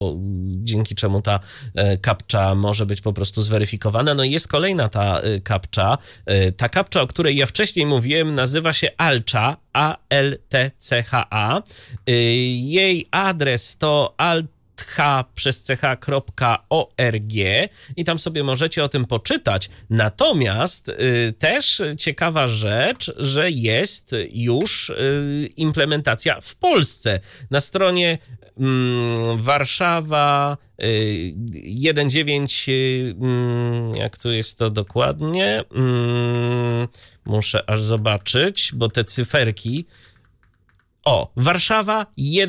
dzięki czemu ta captcha może być po prostu zweryfikowana. No i jest kolejna ta captcha. Ta captcha, o której ja wcześniej mówiłem, nazywa się ALTCHA, ALTCHA. Jej adres to ch.org i tam sobie możecie o tym poczytać. Natomiast też ciekawa rzecz, że jest już implementacja w Polsce. Na stronie Warszawa 19, jak tu jest to dokładnie? Muszę aż zobaczyć, bo te cyferki... Warszawa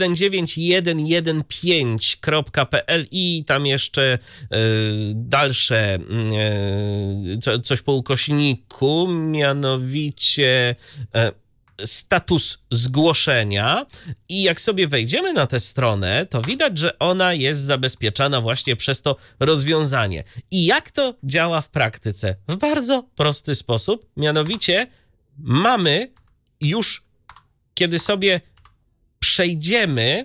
19115.pl i tam jeszcze dalsze coś po ukośniku, mianowicie status zgłoszenia i jak sobie wejdziemy na tę stronę, to widać, że ona jest zabezpieczana właśnie przez to rozwiązanie. I jak to działa w praktyce? W bardzo prosty sposób, mianowicie mamy już, kiedy sobie przejdziemy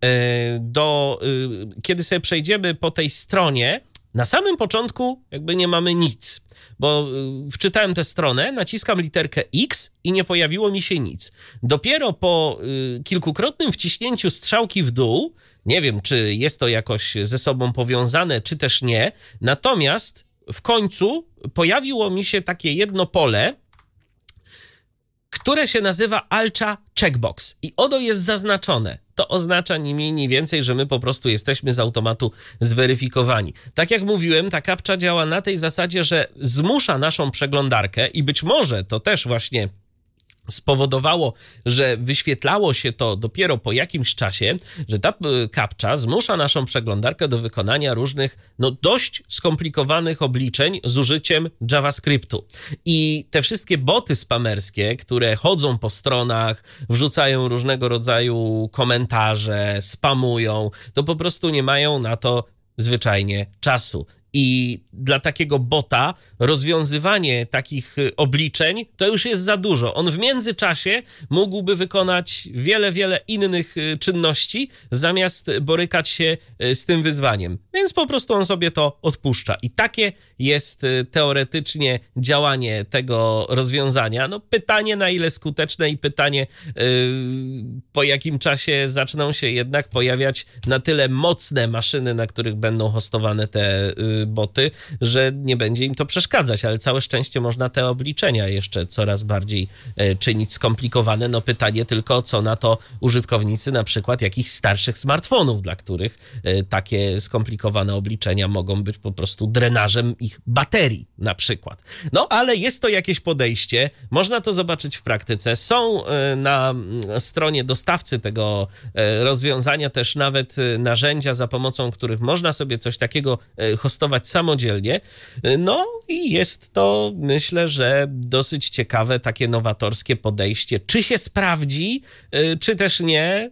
kiedy sobie przejdziemy po tej stronie, na samym początku jakby nie mamy nic, bo wczytałem tę stronę, naciskam literkę X i nie pojawiło mi się nic. Dopiero po kilkukrotnym wciśnięciu strzałki w dół, nie wiem, czy jest to jakoś ze sobą powiązane, czy też nie, natomiast w końcu pojawiło mi się takie jedno pole, które się nazywa ALTCHA Checkbox i ono jest zaznaczone. To oznacza ni mniej, ni więcej, że my po prostu jesteśmy z automatu zweryfikowani. Tak jak mówiłem, ta captcha działa na tej zasadzie, że zmusza naszą przeglądarkę i być może to też właśnie spowodowało, że wyświetlało się to dopiero po jakimś czasie, że ta captcha zmusza naszą przeglądarkę do wykonania różnych, dość skomplikowanych obliczeń z użyciem JavaScriptu. I te wszystkie boty spamerskie, które chodzą po stronach, wrzucają różnego rodzaju komentarze, spamują, to po prostu nie mają na to zwyczajnie czasu. I dla takiego bota rozwiązywanie takich obliczeń to już jest za dużo. On w międzyczasie mógłby wykonać wiele innych czynności, zamiast borykać się z tym wyzwaniem. Więc po prostu on sobie to odpuszcza. I takie jest teoretycznie działanie tego rozwiązania. Pytanie, na ile skuteczne i pytanie, po jakim czasie zaczną się jednak pojawiać na tyle mocne maszyny, na których będą hostowane te boty, że nie będzie im to przeszkadzać, ale całe szczęście można te obliczenia jeszcze coraz bardziej czynić skomplikowane. Pytanie tylko, co na to użytkownicy na przykład jakichś starszych smartfonów, dla których takie skomplikowane obliczenia mogą być po prostu drenażem ich baterii na przykład. Ale jest to jakieś podejście, można to zobaczyć w praktyce. Są na stronie dostawcy tego rozwiązania też nawet narzędzia, za pomocą których można sobie coś takiego hostować samodzielnie. I jest to, myślę, że dosyć ciekawe, takie nowatorskie podejście. Czy się sprawdzi, czy też nie?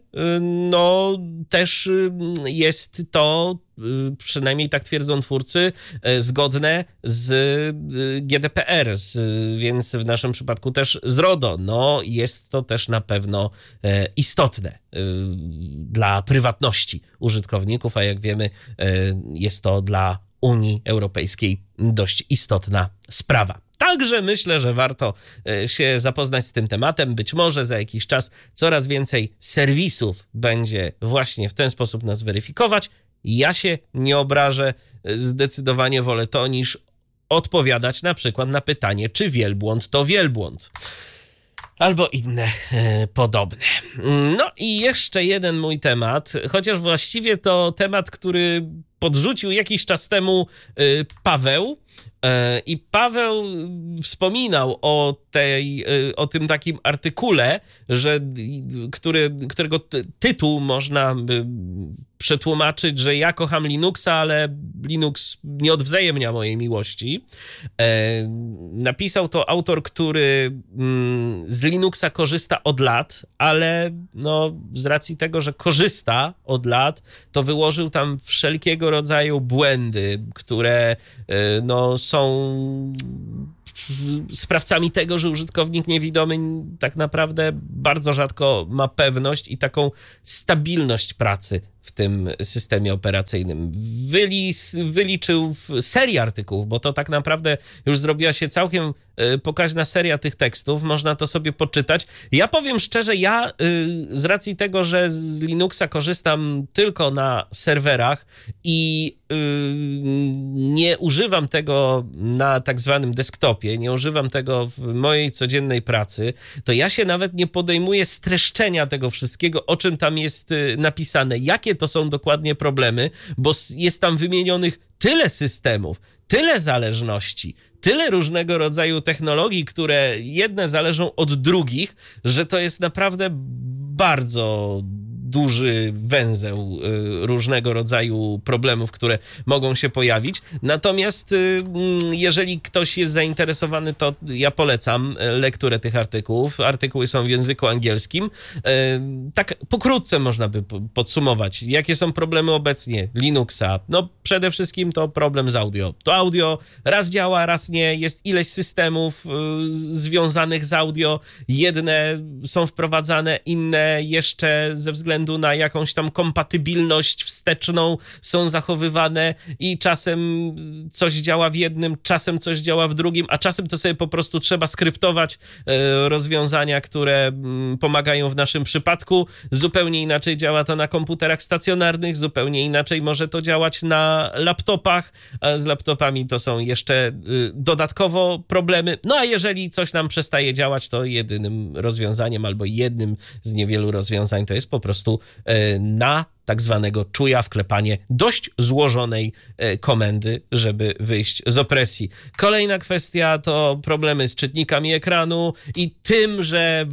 Też jest to, przynajmniej tak twierdzą twórcy, zgodne z GDPR, więc w naszym przypadku też z RODO. Jest to też na pewno istotne dla prywatności użytkowników, a jak wiemy, jest to dla Unii Europejskiej dość istotna sprawa. Także myślę, że warto się zapoznać z tym tematem. Być może za jakiś czas coraz więcej serwisów będzie właśnie w ten sposób nas weryfikować. Ja się nie obrażę, zdecydowanie wolę to, niż odpowiadać na przykład na pytanie, czy wielbłąd to wielbłąd. Albo inne podobne. I jeszcze jeden mój temat, chociaż właściwie to temat, który podrzucił jakiś czas temu Paweł. I Paweł wspominał o tym takim artykule, którego tytuł można by przetłumaczyć, że ja kocham Linuxa, ale Linux nie odwzajemnia mojej miłości. Napisał to autor, który z Linuxa korzysta od lat, ale z racji tego, że korzysta od lat, to wyłożył tam wszelkiego rodzaju błędy, które są sprawcami tego, że użytkownik niewidomy tak naprawdę bardzo rzadko ma pewność i taką stabilność pracy w tym systemie operacyjnym. Wyliczył serię artykułów, bo to tak naprawdę już zrobiła się całkiem pokaźna seria tych tekstów, można to sobie poczytać. Ja powiem szczerze, ja z racji tego, że z Linuxa korzystam tylko na serwerach i nie używam tego na tak zwanym desktopie, nie używam tego w mojej codziennej pracy, to ja się nawet nie podejmuję streszczenia tego wszystkiego, o czym tam jest napisane, jakie to są dokładnie problemy, bo jest tam wymienionych tyle systemów, tyle zależności, tyle różnego rodzaju technologii, które jedne zależą od drugich, że to jest naprawdę bardzo duży węzeł różnego rodzaju problemów, które mogą się pojawić. Natomiast jeżeli ktoś jest zainteresowany, to ja polecam lekturę tych artykułów. Artykuły są w języku angielskim. Tak pokrótce można by podsumować, jakie są problemy obecnie Linuxa. No przede wszystkim to problem z audio. To audio raz działa, raz nie. Jest ileś systemów związanych z audio. Jedne są wprowadzane, inne jeszcze ze względu na jakąś tam kompatybilność wsteczną są zachowywane i czasem coś działa w jednym, czasem coś działa w drugim, a czasem to sobie po prostu trzeba skryptować rozwiązania, które pomagają w naszym przypadku. Zupełnie inaczej działa to na komputerach stacjonarnych, zupełnie inaczej może to działać na laptopach, a z laptopami to są jeszcze dodatkowo problemy. No a jeżeli coś nam przestaje działać, to jedynym rozwiązaniem albo jednym z niewielu rozwiązań to jest po prostu na tak zwanego czuja wklepanie dość złożonej komendy, żeby wyjść z opresji. Kolejna kwestia to problemy z czytnikami ekranu i tym, że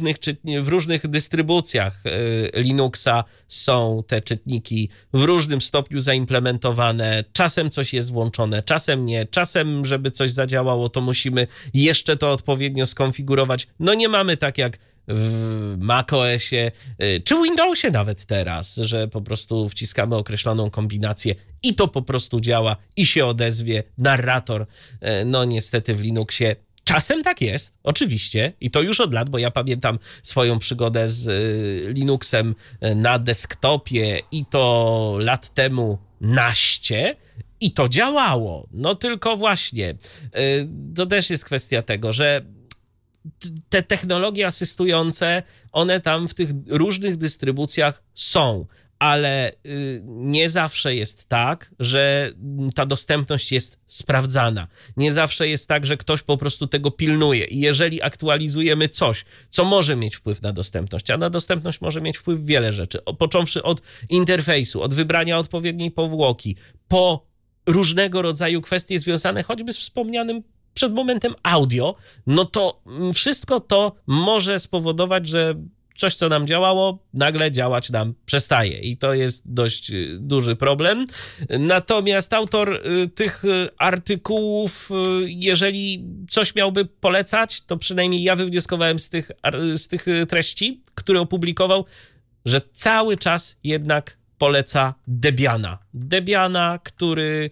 w różnych dystrybucjach Linuxa są te czytniki w różnym stopniu zaimplementowane. Czasem coś jest włączone, czasem nie. Czasem, żeby coś zadziałało, to musimy jeszcze to odpowiednio skonfigurować. No nie mamy tak jak w macOSie, czy w Windowsie nawet teraz, że po prostu wciskamy określoną kombinację i to po prostu działa i się odezwie narrator. No niestety w Linuxie czasem tak jest, oczywiście, i to już od lat, bo ja pamiętam swoją przygodę z Linuxem na desktopie i to lat temu naście. I to działało. No tylko właśnie, to też jest kwestia tego, że te technologie asystujące, one tam w tych różnych dystrybucjach są, ale nie zawsze jest tak, że ta dostępność jest sprawdzana. Nie zawsze jest tak, że ktoś po prostu tego pilnuje i jeżeli aktualizujemy coś, co może mieć wpływ na dostępność, a na dostępność może mieć wpływ wiele rzeczy, począwszy od interfejsu, od wybrania odpowiedniej powłoki, po różnego rodzaju kwestie związane choćby z wspomnianym przed momentem audio, no to wszystko to może spowodować, że coś, co nam działało, nagle działać nam przestaje i to jest dość duży problem. Natomiast autor tych artykułów, jeżeli coś miałby polecać, to przynajmniej ja wywnioskowałem z tych treści, które opublikował, że cały czas jednak poleca Debiana. Debiana, który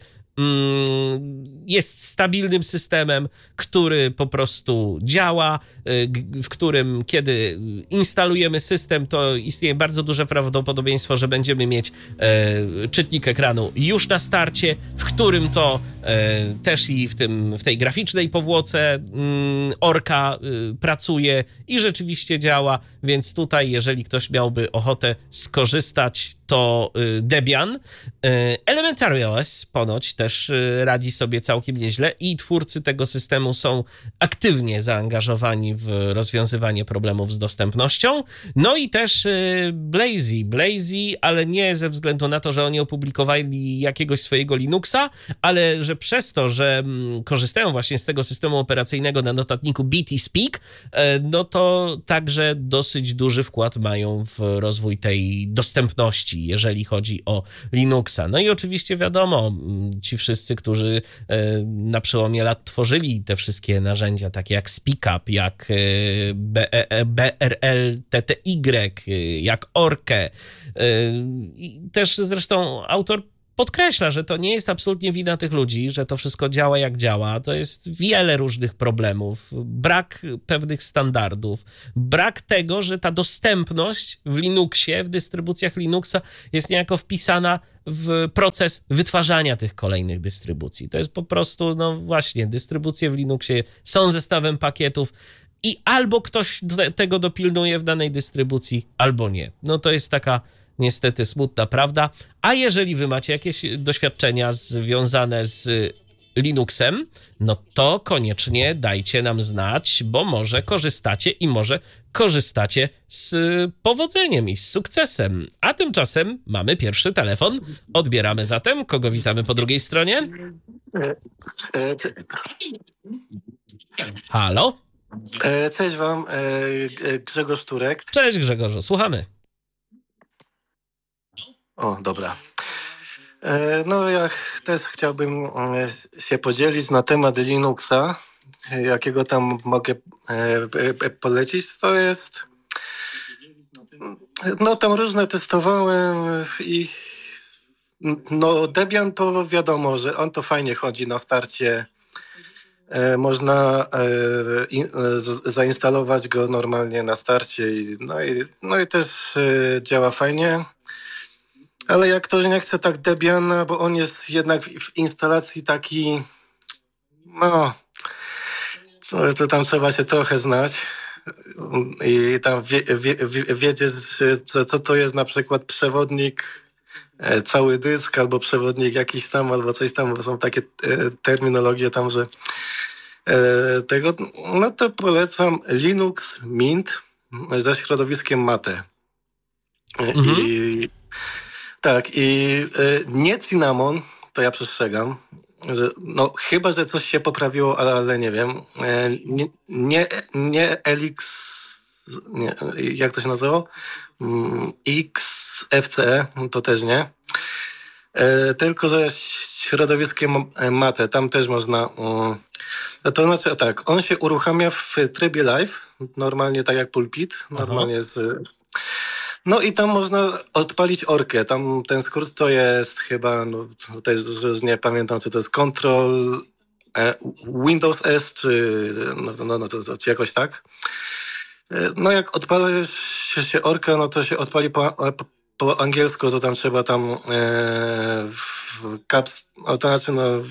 jest stabilnym systemem, który po prostu działa, w którym kiedy instalujemy system, to istnieje bardzo duże prawdopodobieństwo, że będziemy mieć czytnik ekranu już na starcie, w którym to też i w tej graficznej powłoce Orka pracuje i rzeczywiście działa, więc tutaj jeżeli ktoś miałby ochotę skorzystać, to Debian. Elementary OS ponoć też radzi sobie całkiem nieźle i twórcy tego systemu są aktywnie zaangażowani w rozwiązywanie problemów z dostępnością. No i też Blazy, ale nie ze względu na to, że oni opublikowali jakiegoś swojego Linuxa, ale że przez to, że korzystają właśnie z tego systemu operacyjnego na notatniku BT Speak, no to także dosyć duży wkład mają w rozwój tej dostępności, jeżeli chodzi o Linuxa. No i oczywiście wiadomo, ci wszyscy, którzy na przełomie lat tworzyli te wszystkie narzędzia, takie jak SpeakUp, jak BRL, TTY, jak Orkę. I też zresztą autor podkreśla, że to nie jest absolutnie wina tych ludzi, że to wszystko działa jak działa. To jest wiele różnych problemów, brak pewnych standardów, brak tego, że ta dostępność w Linuxie, w dystrybucjach Linuxa jest niejako wpisana w proces wytwarzania tych kolejnych dystrybucji. To jest po prostu, no właśnie, dystrybucje w Linuxie są zestawem pakietów i albo ktoś tego dopilnuje w danej dystrybucji, albo nie. No to jest taka niestety smutna prawda. A jeżeli wy macie jakieś doświadczenia związane z Linuxem, no to koniecznie dajcie nam znać, bo może korzystacie i może korzystacie z powodzeniem i z sukcesem. A tymczasem mamy pierwszy telefon. Odbieramy zatem. Kogo witamy po drugiej stronie? Halo? Cześć wam, Grzegorz Turek. Cześć Grzegorzu, słuchamy. O, dobra. No ja też chciałbym się podzielić na temat Linuxa, jakiego tam mogę polecić. To jest, no tam różne testowałem i no Debian to wiadomo, że on to fajnie chodzi na starcie. Można zainstalować go normalnie na starcie no i też działa fajnie. Ale jak ktoś nie chce tak Debiana, bo on jest jednak w instalacji taki, no, to tam trzeba się trochę znać i tam wiedzieć, co to jest na przykład przewodnik cały dysk, albo przewodnik jakiś tam, albo coś tam, bo są takie terminologie tam, że tego, no to polecam Linux Mint ze środowiskiem Mate. Tak, nie Cinnamon, to ja przestrzegam, że no chyba, że coś się poprawiło, ale nie wiem. Nie Elix, nie, jak to się nazywało? XFCE, to też nie. Tylko ze środowiskiem Mate, tam też można. To znaczy tak, on się uruchamia w trybie live, normalnie tak jak Pulpit, normalnie no i tam można odpalić orkę. Tam ten skrót to jest chyba, no też już nie pamiętam, czy to jest Control Windows S, czy jakoś tak. No jak odpali się orkę, no to się odpali po angielsku, to tam trzeba tam caps, to znaczy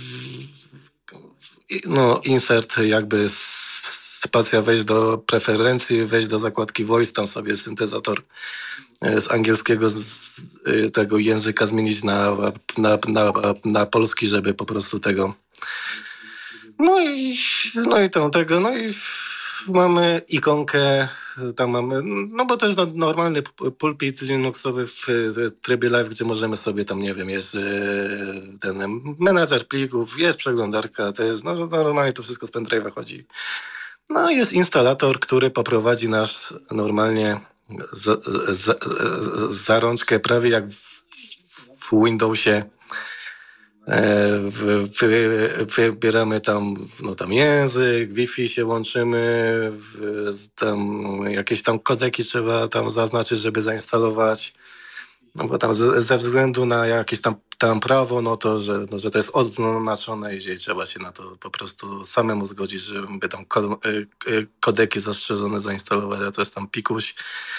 no insert jakby spacja, wejść do preferencji, wejść do zakładki voice, tam sobie syntezator z angielskiego tego języka zmienić na polski, żeby po prostu tego. No i mamy ikonkę, tam mamy, no bo to jest normalny pulpit Linuxowy w trybie live, gdzie możemy sobie tam, nie wiem, jest ten menadżer plików, jest przeglądarka, to jest, no normalnie to wszystko z pendrive'a chodzi. No jest instalator, który poprowadzi nas normalnie za rączkę, prawie jak w Windowsie. Wybieramy tam, no tam język, Wi-Fi się łączymy, tam jakieś tam kodeki trzeba tam zaznaczyć, żeby zainstalować. No bo tam ze względu na jakieś tam prawo, no to, że to jest odznaczone i trzeba się na to po prostu samemu zgodzić, żeby tam kodeki zastrzeżone zainstalować, a to jest tam pikuś.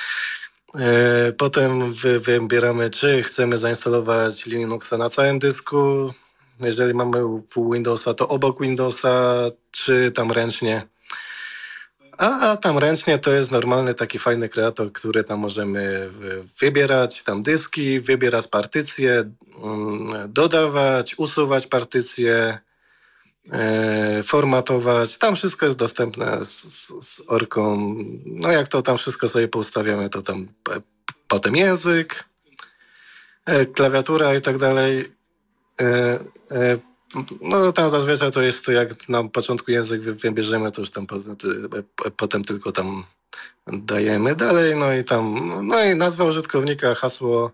Potem wybieramy, czy chcemy zainstalować Linuxa na całym dysku. Jeżeli mamy Windowsa, to obok Windowsa, czy tam ręcznie. A tam ręcznie to jest normalny taki fajny kreator, który tam możemy wybierać tam dyski, wybierać partycje, dodawać, usuwać partycje, formatować. Tam wszystko jest dostępne z orką. No jak to tam wszystko sobie poustawiamy, to tam potem język, klawiatura i tak dalej. No tam zazwyczaj to jest to, jak na początku język wybierzemy, to już tam potem tylko tam dajemy dalej, no i nazwa użytkownika, hasło,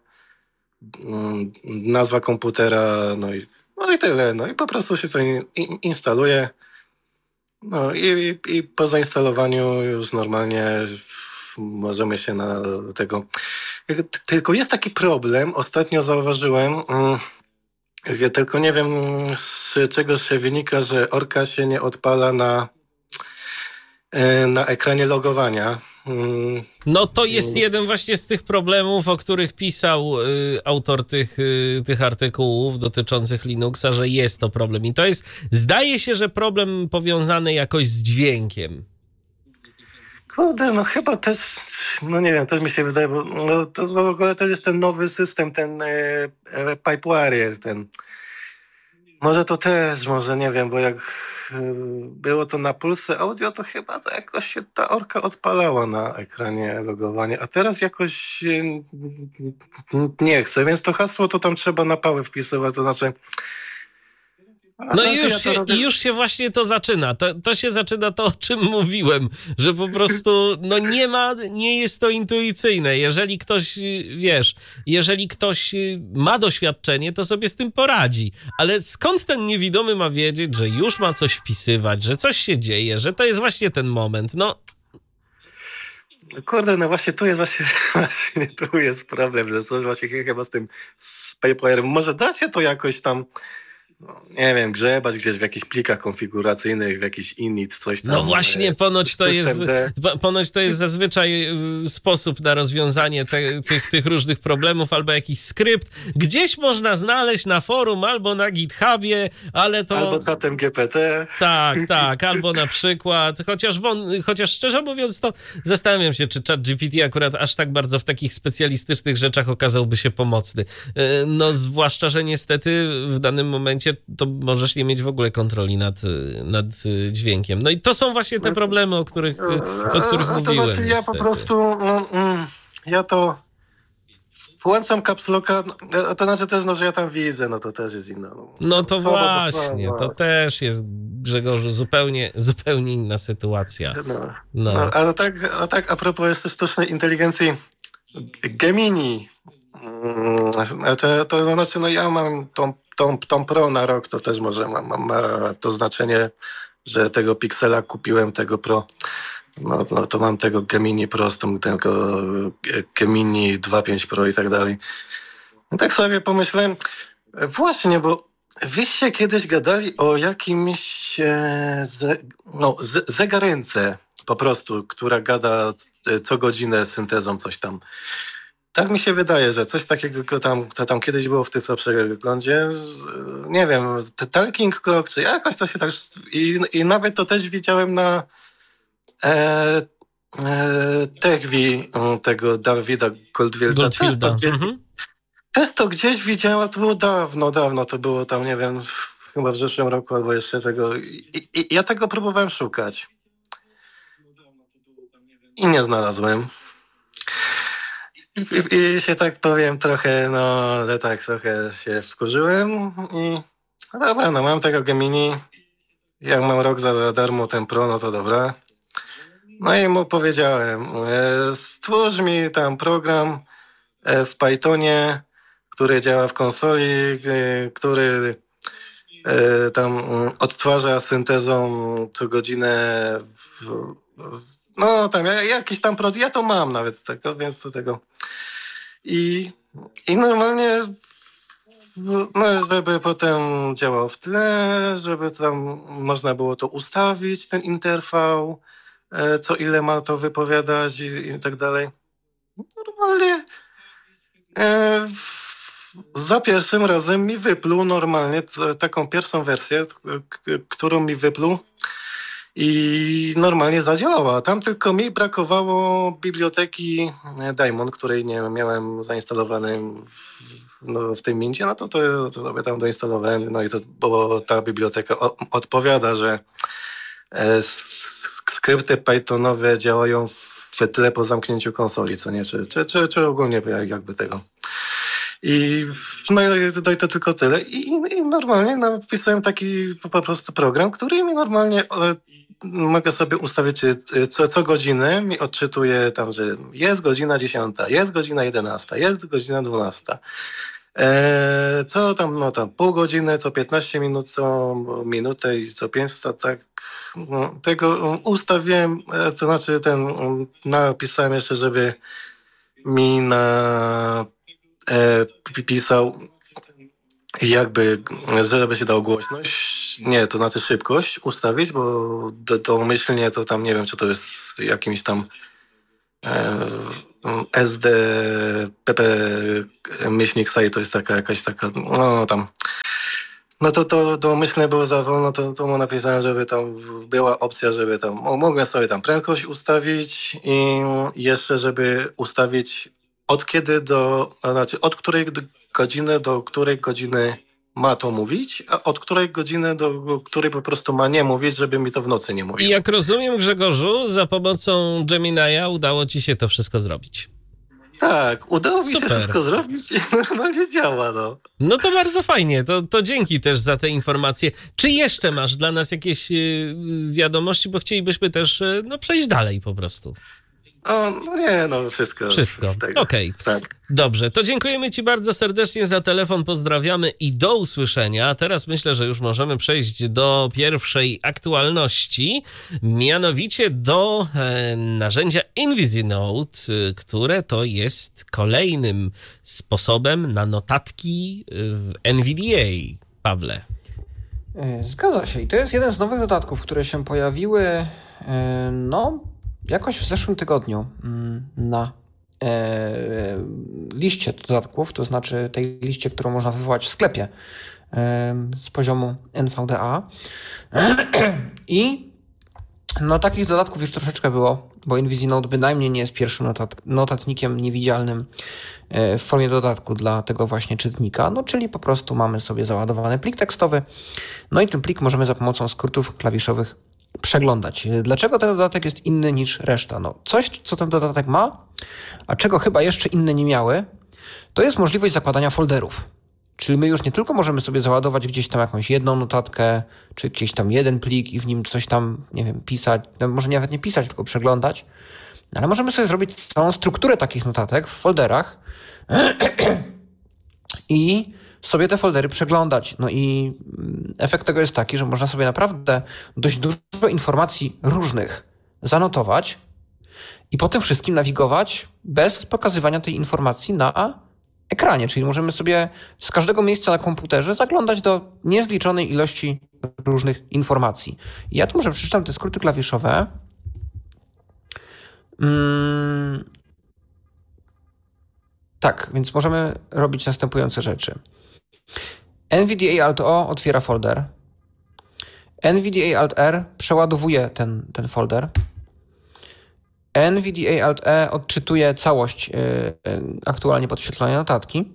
nazwa komputera, no i tyle. No i po prostu się to instaluje. No i po zainstalowaniu już normalnie możemy się na tego. Tylko jest taki problem, ostatnio zauważyłem, Ja tylko nie wiem, z czego się wynika, że orka się nie odpala na ekranie logowania. No to jest jeden właśnie z tych problemów, o których pisał autor tych artykułów dotyczących Linuxa, że jest to problem. I to jest, zdaje się, że problem powiązany jakoś z dźwiękiem. Kurde, no chyba też, no nie wiem, też mi się wydaje, bo no, to w ogóle też jest ten nowy system, ten Pipe Warrior, ten. Może to też, może nie wiem, bo jak było to na Pulse Audio, to chyba to jakoś się ta orka odpalała na ekranie logowania, a teraz jakoś nie chce, więc to hasło to tam trzeba na pałę wpisywać, to znaczy... No i już się właśnie to zaczyna. To się zaczyna to, o czym mówiłem, że po prostu no nie jest to intuicyjne. Jeżeli ktoś, wiesz, jeżeli ktoś ma doświadczenie, to sobie z tym poradzi. Ale skąd ten niewidomy ma wiedzieć, że już ma coś wpisywać, że coś się dzieje, że to jest właśnie ten moment? No. Kurde, no właśnie tu jest problem, że coś właśnie chyba z tym Paperem. Może da się to jakoś tam, no, nie wiem, grzebać gdzieś w jakichś plikach konfiguracyjnych, w jakiś init, coś tam. No właśnie, ponoć to jest zazwyczaj sposób na rozwiązanie tych różnych problemów, albo jakiś skrypt. Gdzieś można znaleźć na forum, albo na GitHubie, ale to... Albo czatem GPT. Tak, albo na przykład, chociaż szczerze mówiąc, to zastanawiam się, czy ChatGPT akurat aż tak bardzo w takich specjalistycznych rzeczach okazałby się pomocny. No zwłaszcza, że niestety w danym momencie to możesz nie mieć w ogóle kontroli nad dźwiękiem. No i to są właśnie te problemy, o których mówiłem. To znaczy ja po prostu, ja to włączam caps locka, to znaczy też, no, że ja tam widzę, no to też jest inna. No to właśnie, to też jest, Grzegorzu, zupełnie inna sytuacja. No, ale tak a propos jeszcze sztucznej inteligencji, Gemini, to znaczy, no ja mam tą Pro na rok, to też może ma to znaczenie, że tego Pixela kupiłem, tego Pro. No to mam tego Gemini Pro, tego Gemini 2.5 Pro i tak dalej. I tak sobie pomyślałem, właśnie, bo wyście kiedyś gadali o jakimś zegarence po prostu, która gada co godzinę syntezą coś tam. Tak mi się wydaje, że coś takiego tam kiedyś było w tym przeglądzie. Nie wiem, Talking Clock, czy jakoś to się tak... I nawet to też widziałem na Techwi tego Davida Goldfielda. Też to gdzieś widziałem, to było dawno, to było tam, nie wiem, chyba w zeszłym roku albo jeszcze tego. I ja tego próbowałem szukać. I nie znalazłem. I się tak powiem trochę, że tak trochę się wkurzyłem i no dobra, mam tego Gemini, jak mam rok za darmo ten Pro, no to dobra. No i mu powiedziałem, stwórz mi tam program w Pythonie, który działa w konsoli, który tam odtwarza syntezą co godzinę no tam jakiś tam produkt, ja to mam nawet tego, więc do tego. I normalnie, no, żeby potem działał w tle, żeby tam można było to ustawić, ten interwał, co ile ma to wypowiadać i tak dalej. Normalnie za pierwszym razem mi wypluł normalnie taką pierwszą wersję, którą mi wypluł. I normalnie zadziałała. Tam tylko mi brakowało biblioteki Daemon, której nie miałem zainstalowanej w tym Mindzie, no to sobie tam doinstalowałem, no i bo ta biblioteka odpowiada, że skrypty Pythonowe działają w tle po zamknięciu konsoli, co nie? Czy ogólnie jakby tego. I to tylko tyle. I normalnie napisałem taki po prostu program, który mi normalnie mogę sobie ustawić co godzinę, mi odczytuje tam, że jest godzina 10, jest godzina 11, jest godzina 12. Co tam, no tam pół godziny, co 15 minut, co minutę i co 500, tak. No, tego ustawiłem, to znaczy napisałem jeszcze, żeby mi pisał jakby, żeby się dał głośność, nie, to znaczy szybkość ustawić, bo domyślnie to tam nie wiem, czy to jest jakimś tam SD, PP, myślnik site, to jest jakaś taka, no tam. No to domyślnie było za wolno, to mu napisałem, żeby tam była opcja, żeby tam, mogłem sobie tam prędkość ustawić i jeszcze, żeby ustawić od której godziny do której godziny ma to mówić, a od której godziny do której po prostu ma nie mówić, żeby mi to w nocy nie mówiło. I jak rozumiem, Grzegorzu, za pomocą Gemini'a udało ci się to wszystko zrobić. Tak, udało mi się wszystko zrobić i normalnie działa, no. No to bardzo fajnie, to dzięki też za te informacje. Czy jeszcze masz dla nas jakieś wiadomości, bo chcielibyśmy też przejść dalej po prostu. No nie, no wszystko. Wszystko, okej. Tak. Dobrze, to dziękujemy ci bardzo serdecznie za telefon, pozdrawiamy i do usłyszenia. A teraz myślę, że już możemy przejść do pierwszej aktualności, mianowicie do narzędzia InvisiNote, które to jest kolejnym sposobem na notatki w NVDA. Pawle. Zgadza się i to jest jeden z nowych dodatków, które się pojawiły jakoś w zeszłym tygodniu na liście dodatków, to znaczy tej liście, którą można wywołać w sklepie z poziomu NVDA. I takich dodatków już troszeczkę było, bo InvisiNote bynajmniej nie jest pierwszym notatnikiem niewidzialnym w formie dodatku dla tego właśnie czytnika, czyli po prostu mamy sobie załadowany plik tekstowy, i ten plik możemy za pomocą skrótów klawiszowych przeglądać. Dlaczego ten dodatek jest inny niż reszta? Coś, co ten dodatek ma, a czego chyba jeszcze inne nie miały, to jest możliwość zakładania folderów. Czyli my już nie tylko możemy sobie załadować gdzieś tam jakąś jedną notatkę, czy gdzieś tam jeden plik i w nim coś tam, pisać, może nawet nie pisać, tylko przeglądać, ale możemy sobie zrobić całą strukturę takich notatek w folderach i sobie te foldery przeglądać. I efekt tego jest taki, że można sobie naprawdę dość dużo informacji różnych zanotować i po tym wszystkim nawigować bez pokazywania tej informacji na ekranie. Czyli możemy sobie z każdego miejsca na komputerze zaglądać do niezliczonej ilości różnych informacji. Ja tu może przeczytam te skróty klawiszowe. Tak, więc możemy robić następujące rzeczy. NVDA Alt O otwiera folder. NVDA Alt R przeładowuje ten folder. NVDA Alt E odczytuje całość aktualnie podświetlonej notatki.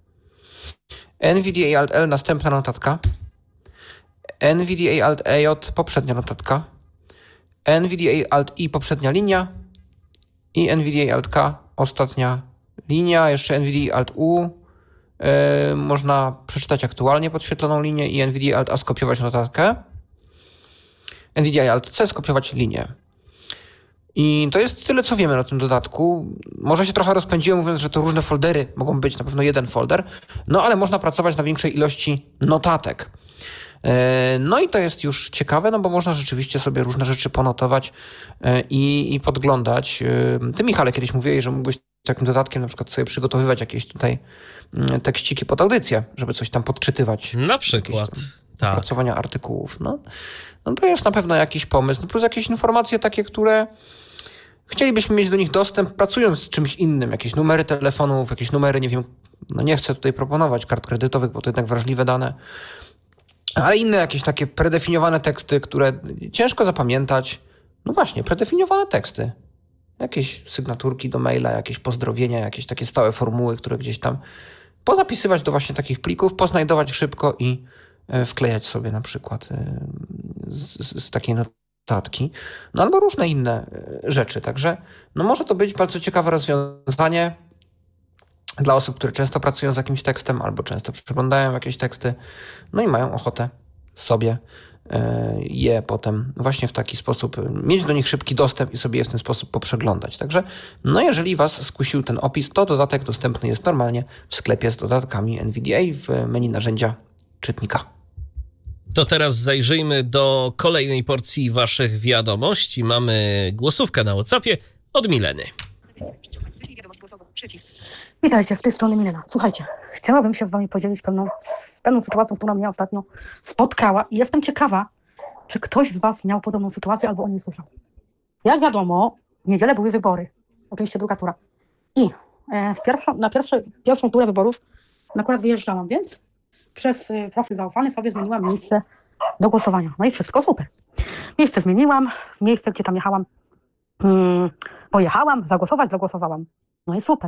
NVDA Alt L następna notatka. NVDA Alt EJ poprzednia notatka. NVDA Alt I poprzednia linia. I NVDA Alt K ostatnia linia. Jeszcze NVDA Alt U można przeczytać aktualnie podświetloną linię i NVDA Alt A skopiować notatkę. NVDA Alt C skopiować linię. I to jest tyle, co wiemy o tym dodatku. Może się trochę rozpędziłem, mówiąc, że to różne foldery mogą być, na pewno jeden folder, ale można pracować na większej ilości notatek. I to jest już ciekawe, bo można rzeczywiście sobie różne rzeczy ponotować i podglądać. Ty, Michale, kiedyś mówiłeś, że mógłbyś takim dodatkiem na przykład sobie przygotowywać jakieś tutaj tekściki pod audycję, żeby coś tam podczytywać. Na przykład, tak. Opracowania artykułów. To jest na pewno jakiś pomysł. Plus jakieś informacje takie, które chcielibyśmy mieć do nich dostęp, pracując z czymś innym. Jakieś numery telefonów, jakieś numery, nie wiem, nie chcę tutaj proponować kart kredytowych, bo to jednak wrażliwe dane, ale inne jakieś takie predefiniowane teksty, które ciężko zapamiętać. Właśnie, predefiniowane teksty. Jakieś sygnaturki do maila, jakieś pozdrowienia, jakieś takie stałe formuły, które gdzieś tam pozapisywać do właśnie takich plików, poznajdować szybko i wklejać sobie na przykład z takiej notatki. Albo różne inne rzeczy. Także może to być bardzo ciekawe rozwiązanie dla osób, które często pracują z jakimś tekstem albo często przeglądają jakieś teksty, i mają ochotę sobie je potem właśnie w taki sposób mieć do nich szybki dostęp i sobie je w ten sposób poprzeglądać. Także jeżeli Was skusił ten opis, to dodatek dostępny jest normalnie w sklepie z dodatkami NVDA w menu narzędzia czytnika. To teraz zajrzyjmy do kolejnej porcji Waszych wiadomości. Mamy głosówkę na WhatsAppie od Mileny. Witajcie, z tej strony Milena. Słuchajcie, chciałabym się z wami podzielić pewną sytuacją, która mnie ostatnio spotkała i jestem ciekawa, czy ktoś z was miał podobną sytuację albo o niej słyszał. Jak wiadomo, w niedzielę były wybory, oczywiście druga tura. I na pierwszą turę wyborów akurat wyjeżdżałam, więc przez profil zaufany sobie zmieniłam miejsce do głosowania. No i wszystko super. Miejsce zmieniłam, miejsce, gdzie tam jechałam, pojechałam, zagłosowałam. No i super.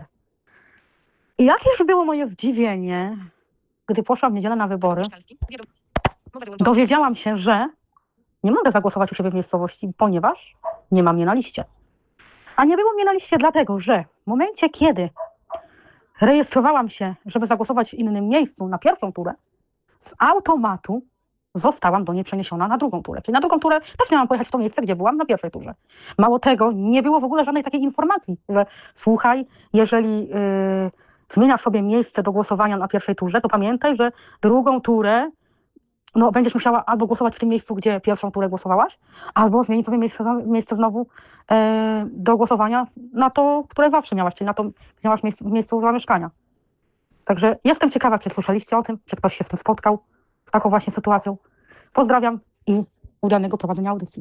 I jakież było moje zdziwienie, gdy poszłam w niedzielę na wybory, dowiedziałam się, że nie mogę zagłosować u siebie w miejscowości, ponieważ nie mam mnie na liście. A nie było mnie na liście dlatego, że w momencie, kiedy rejestrowałam się, żeby zagłosować w innym miejscu na pierwszą turę, z automatu zostałam do niej przeniesiona na drugą turę. Czyli na drugą turę też miałam pojechać w to miejsce, gdzie byłam na pierwszej turze. Mało tego, nie było w ogóle żadnej takiej informacji, że słuchaj, jeżeli zmieniasz sobie miejsce do głosowania na pierwszej turze, to pamiętaj, że drugą turę będziesz musiała albo głosować w tym miejscu, gdzie pierwszą turę głosowałaś, albo zmienić sobie miejsce znowu do głosowania na to, które zawsze miałaś, czyli na to, gdzie masz miejsce zamieszkania. Także jestem ciekawa, czy słyszeliście o tym, czy ktoś się z tym spotkał, z taką właśnie sytuacją. Pozdrawiam i udanego prowadzenia audycji.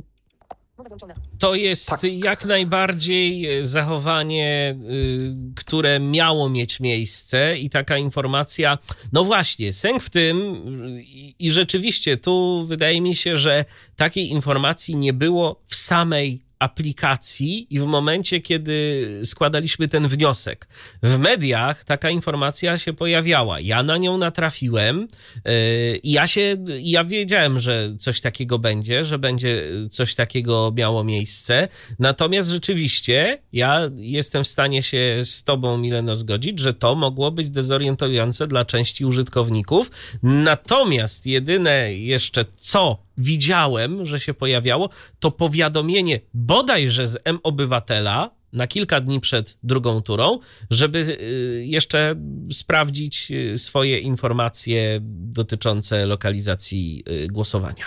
To jest jak najbardziej zachowanie, które miało mieć miejsce i taka informacja, no właśnie, sęk w tym i rzeczywiście tu wydaje mi się, że takiej informacji nie było w samej aplikacji i w momencie, kiedy składaliśmy ten wniosek. W mediach taka informacja się pojawiała. Ja na nią natrafiłem i ja wiedziałem, że coś takiego będzie, że będzie coś takiego miało miejsce. Natomiast rzeczywiście ja jestem w stanie się z tobą, Mileno, zgodzić, że to mogło być dezorientujące dla części użytkowników. Natomiast jedyne jeszcze co widziałem, że się pojawiało, to powiadomienie bodajże z mObywatela na kilka dni przed drugą turą, żeby jeszcze sprawdzić swoje informacje dotyczące lokalizacji głosowania.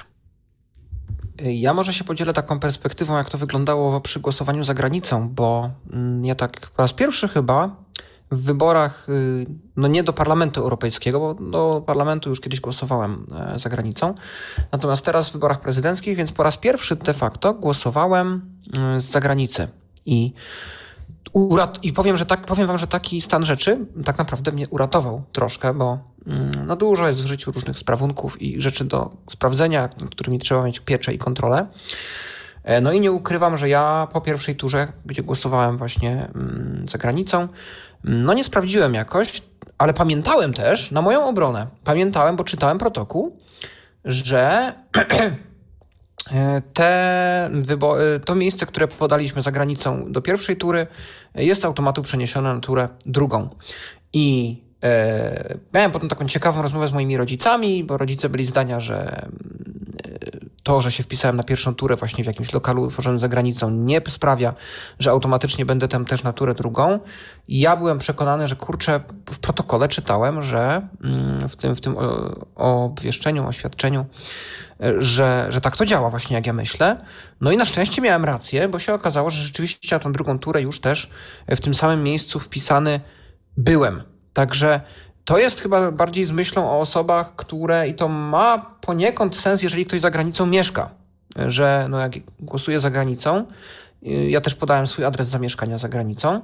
Ja może się podzielę taką perspektywą, jak to wyglądało przy głosowaniu za granicą, bo ja tak po raz pierwszy chyba w wyborach, no nie do Parlamentu Europejskiego, bo do Parlamentu już kiedyś głosowałem za granicą, natomiast teraz w wyborach prezydenckich, więc po raz pierwszy de facto głosowałem z zagranicy. I powiem wam, że taki stan rzeczy tak naprawdę mnie uratował troszkę, bo no dużo jest w życiu różnych sprawunków i rzeczy do sprawdzenia, nad którymi trzeba mieć pieczę i kontrolę. No i nie ukrywam, że ja po pierwszej turze, gdzie głosowałem właśnie za granicą, no nie sprawdziłem jakoś, ale pamiętałem też, na moją obronę, bo czytałem protokół, że to miejsce, które podaliśmy za granicą do pierwszej tury, jest z automatu przeniesione na turę drugą. I miałem potem taką ciekawą rozmowę z moimi rodzicami, bo rodzice byli zdania, że to, że się wpisałem na pierwszą turę właśnie w jakimś lokalu utworzonym za granicą, nie sprawia, że automatycznie będę tam też na turę drugą. I ja byłem przekonany, że kurczę, w protokole czytałem, że w tym obwieszczeniu, oświadczeniu, że tak to działa właśnie, jak ja myślę. No i na szczęście miałem rację, bo się okazało, że rzeczywiście na tą drugą turę już też w tym samym miejscu wpisany byłem. Także to jest chyba bardziej z myślą o osobach, i to ma poniekąd sens, jeżeli ktoś za granicą mieszka, że no jak głosuje za granicą, ja też podałem swój adres zamieszkania za granicą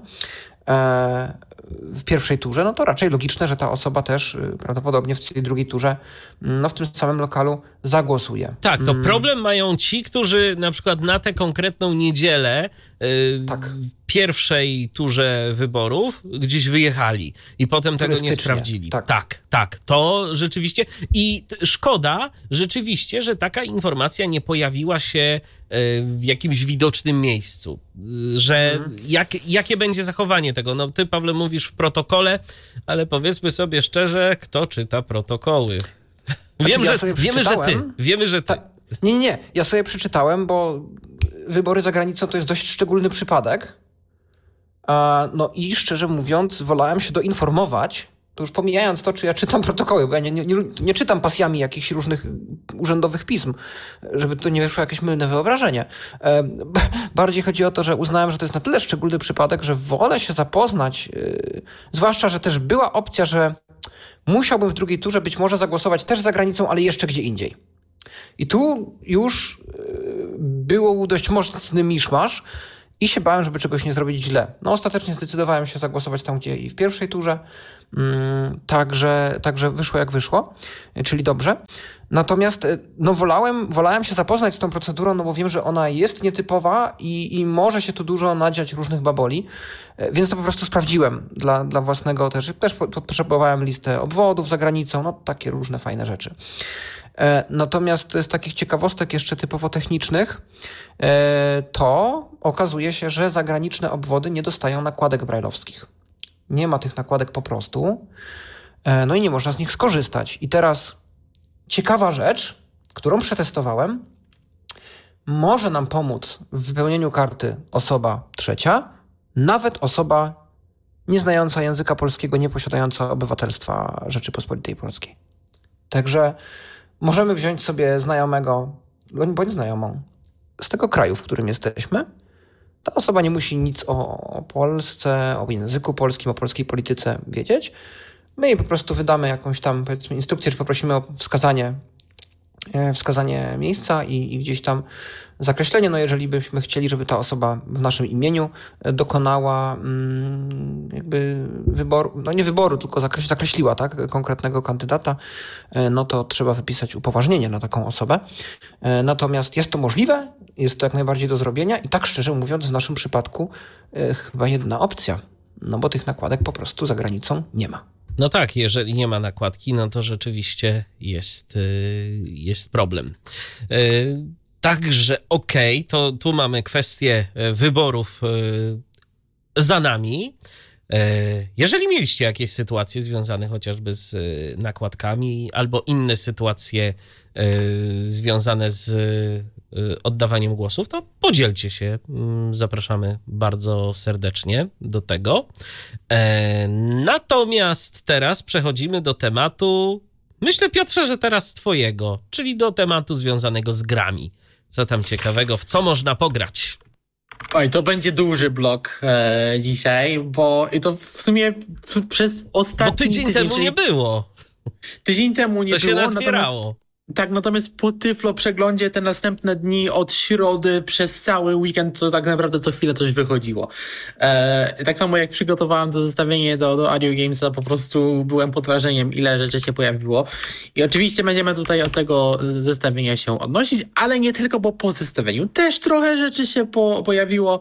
w pierwszej turze, no to raczej logiczne, że ta osoba też prawdopodobnie w tej drugiej turze no w tym samym lokalu zagłosuje. Tak, to problem mają ci, którzy na przykład na tę konkretną niedzielę w pierwszej turze wyborów gdzieś wyjechali i potem tego nie sprawdzili. Tak, to rzeczywiście i szkoda rzeczywiście, że taka informacja nie pojawiła się w jakimś widocznym miejscu, że jakie będzie zachowanie tego. No ty, Pawle, mówisz w protokole, ale powiedzmy sobie szczerze, kto czyta protokoły? Wiemy, że ty. Nie. Ja sobie przeczytałem, bo wybory za granicą to jest dość szczególny przypadek. No i szczerze mówiąc, wolałem się doinformować to już pomijając to, czy ja czytam protokoły, bo ja nie czytam pasjami jakichś różnych urzędowych pism, żeby tu nie wyszło jakieś mylne wyobrażenie. Bardziej chodzi o to, że uznałem, że to jest na tyle szczególny przypadek, że wolę się zapoznać, zwłaszcza, że też była opcja, że musiałbym w drugiej turze być może zagłosować też za granicą, ale jeszcze gdzie indziej. I tu już było dość mocny miszmasz i się bałem, żeby czegoś nie zrobić źle. No ostatecznie zdecydowałem się zagłosować tam, gdzie i w pierwszej turze. Także wyszło jak wyszło, czyli dobrze. Natomiast no wolałem się zapoznać z tą procedurą, no bo wiem, że ona jest nietypowa i może się tu dużo nadziać różnych baboli, więc to po prostu sprawdziłem dla własnego też. Też potrzebowałem listę obwodów za granicą, no takie różne fajne rzeczy. Natomiast z takich ciekawostek jeszcze typowo technicznych, to okazuje się, że zagraniczne obwody nie dostają nakładek brajlowskich. Nie ma tych nakładek po prostu, no i nie można z nich skorzystać. I teraz ciekawa rzecz, którą przetestowałem, może nam pomóc w wypełnieniu karty osoba trzecia, nawet osoba nieznająca języka polskiego, nie posiadająca obywatelstwa Rzeczypospolitej Polskiej. Także możemy wziąć sobie znajomego, bądź znajomą z tego kraju, w którym jesteśmy. Ta osoba nie musi nic o Polsce, o języku polskim, o polskiej polityce wiedzieć. My jej po prostu wydamy jakąś tam, powiedzmy, instrukcję, czy poprosimy o wskazanie miejsca i gdzieś tam zakreślenie. No jeżeli byśmy chcieli, żeby ta osoba w naszym imieniu dokonała jakby wyboru, no nie wyboru, tylko zakreśliła, tak, konkretnego kandydata, no to trzeba wypisać upoważnienie na taką osobę. Natomiast jest to możliwe, jest to jak najbardziej do zrobienia i tak szczerze mówiąc w naszym przypadku chyba jedna opcja, no bo tych nakładek po prostu za granicą nie ma. No tak, jeżeli nie ma nakładki, no to rzeczywiście jest problem. Także to tu mamy kwestię wyborów za nami. Jeżeli mieliście jakieś sytuacje związane chociażby z nakładkami albo inne sytuacje związane z oddawaniem głosów, to podzielcie się. Zapraszamy bardzo serdecznie do tego. Natomiast teraz przechodzimy do tematu, myślę, Piotrze, że teraz twojego, czyli do tematu związanego z grami. Co tam ciekawego, w co można pograć? Oj, to będzie duży blok dzisiaj, bo i to w sumie przez ostatni Bo tydzień temu nie było. Tydzień temu nie było. To się było, nazbierało. Natomiast po Tyflo przeglądzie te następne dni od środy przez cały weekend to tak naprawdę co chwilę coś wychodziło. Tak samo jak przygotowałem to zestawienie do Audio Gamesa, po prostu byłem pod wrażeniem, ile rzeczy się pojawiło. I oczywiście będziemy tutaj od tego zestawienia się odnosić, ale nie tylko, bo po zestawieniu też trochę rzeczy się pojawiło,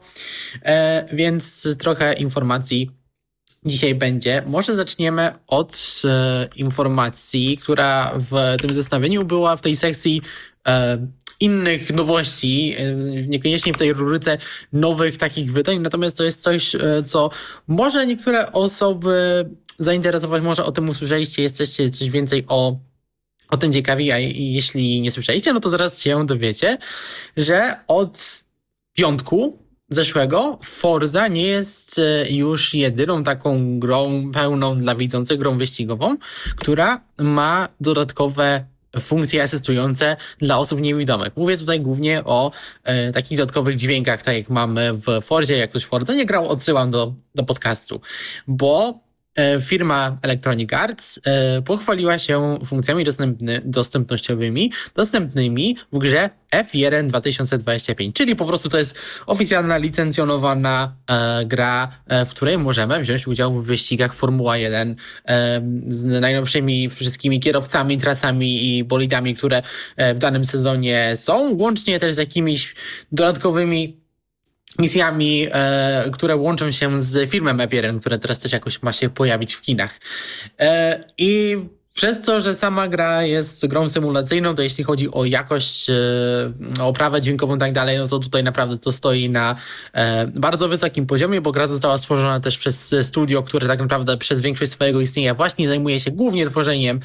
więc trochę informacji dzisiaj będzie. Może zaczniemy od informacji, która w tym zestawieniu była w tej sekcji innych nowości, niekoniecznie w tej rubryce nowych takich wydań, natomiast to jest coś, co może niektóre osoby zainteresować, może o tym usłyszeliście, jesteście coś więcej o tym ciekawi, a jeśli nie słyszeliście, no to zaraz się dowiecie, że od piątku zeszłego Forza nie jest już jedyną taką grą pełną dla widzących, grą wyścigową, która ma dodatkowe funkcje asystujące dla osób niewidomych. Mówię tutaj głównie o takich dodatkowych dźwiękach, tak jak mamy w Forzie. Jak ktoś w Forza nie grał, odsyłam do podcastu, bo firma Electronic Arts pochwaliła się funkcjami dostępnościowymi dostępnymi w grze F1 2025, czyli po prostu to jest oficjalna, licencjonowana gra, w której możemy wziąć udział w wyścigach Formuła 1 z najnowszymi wszystkimi kierowcami, trasami i bolidami, które w danym sezonie są, łącznie też z jakimiś dodatkowymi misjami, które łączą się z filmem F1, które teraz też jakoś ma się pojawić w kinach. I przez to, że sama gra jest grą symulacyjną, to jeśli chodzi o jakość, o oprawę dźwiękową i tak dalej, no to tutaj naprawdę to stoi na bardzo wysokim poziomie, bo gra została stworzona też przez studio, które tak naprawdę przez większość swojego istnienia właśnie zajmuje się głównie tworzeniem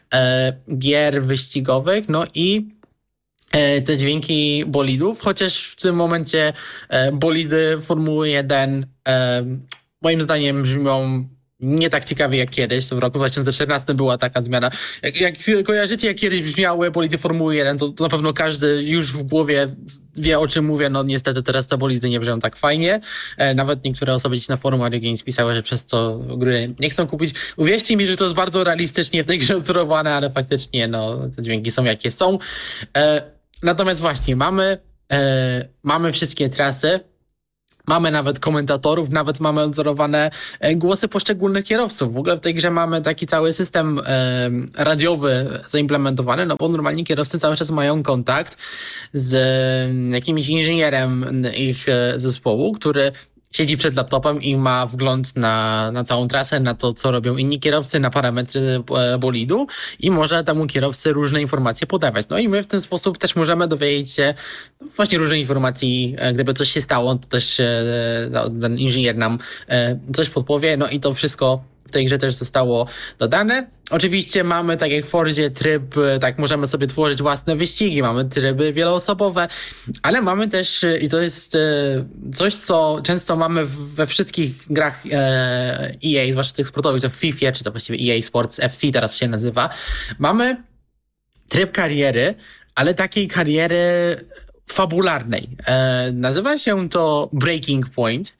gier wyścigowych, no i te dźwięki bolidów, chociaż w tym momencie bolidy Formuły 1 moim zdaniem brzmią nie tak ciekawie jak kiedyś. To w roku 2014 była taka zmiana. Jak kojarzycie, jak kiedyś brzmiały bolidy Formuły 1, to na pewno każdy już w głowie wie, o czym mówię. No niestety teraz te bolidy nie brzmią tak fajnie. Nawet niektóre osoby gdzieś na forum Audio Games pisały, że przez to gry nie chcą kupić. Uwierzcie mi, że to jest bardzo realistycznie w tej grze odzorowane, ale faktycznie te dźwięki są jakie są. Natomiast właśnie mamy wszystkie trasy. Mamy nawet komentatorów, nawet mamy odzorowane głosy poszczególnych kierowców. W ogóle w tej grze mamy taki cały system radiowy zaimplementowany, no bo normalnie kierowcy cały czas mają kontakt z jakimś inżynierem ich zespołu, który siedzi przed laptopem i ma wgląd na całą trasę, na to, co robią inni kierowcy, na parametry bolidu i może temu kierowcy różne informacje podawać. No i my w ten sposób też możemy dowiedzieć się właśnie różnych informacji. Gdyby coś się stało, to też ten inżynier nam coś podpowie. No i to wszystko w tej grze też zostało dodane. Oczywiście mamy, tak jak w Fordzie, tryb, tak możemy sobie tworzyć własne wyścigi, mamy tryby wieloosobowe, ale mamy też, i to jest coś, co często mamy we wszystkich grach EA, zwłaszcza tych sportowych, to w FIFA, czy to właściwie EA Sports FC teraz się nazywa, mamy tryb kariery, ale takiej kariery fabularnej. Nazywa się to Breaking Point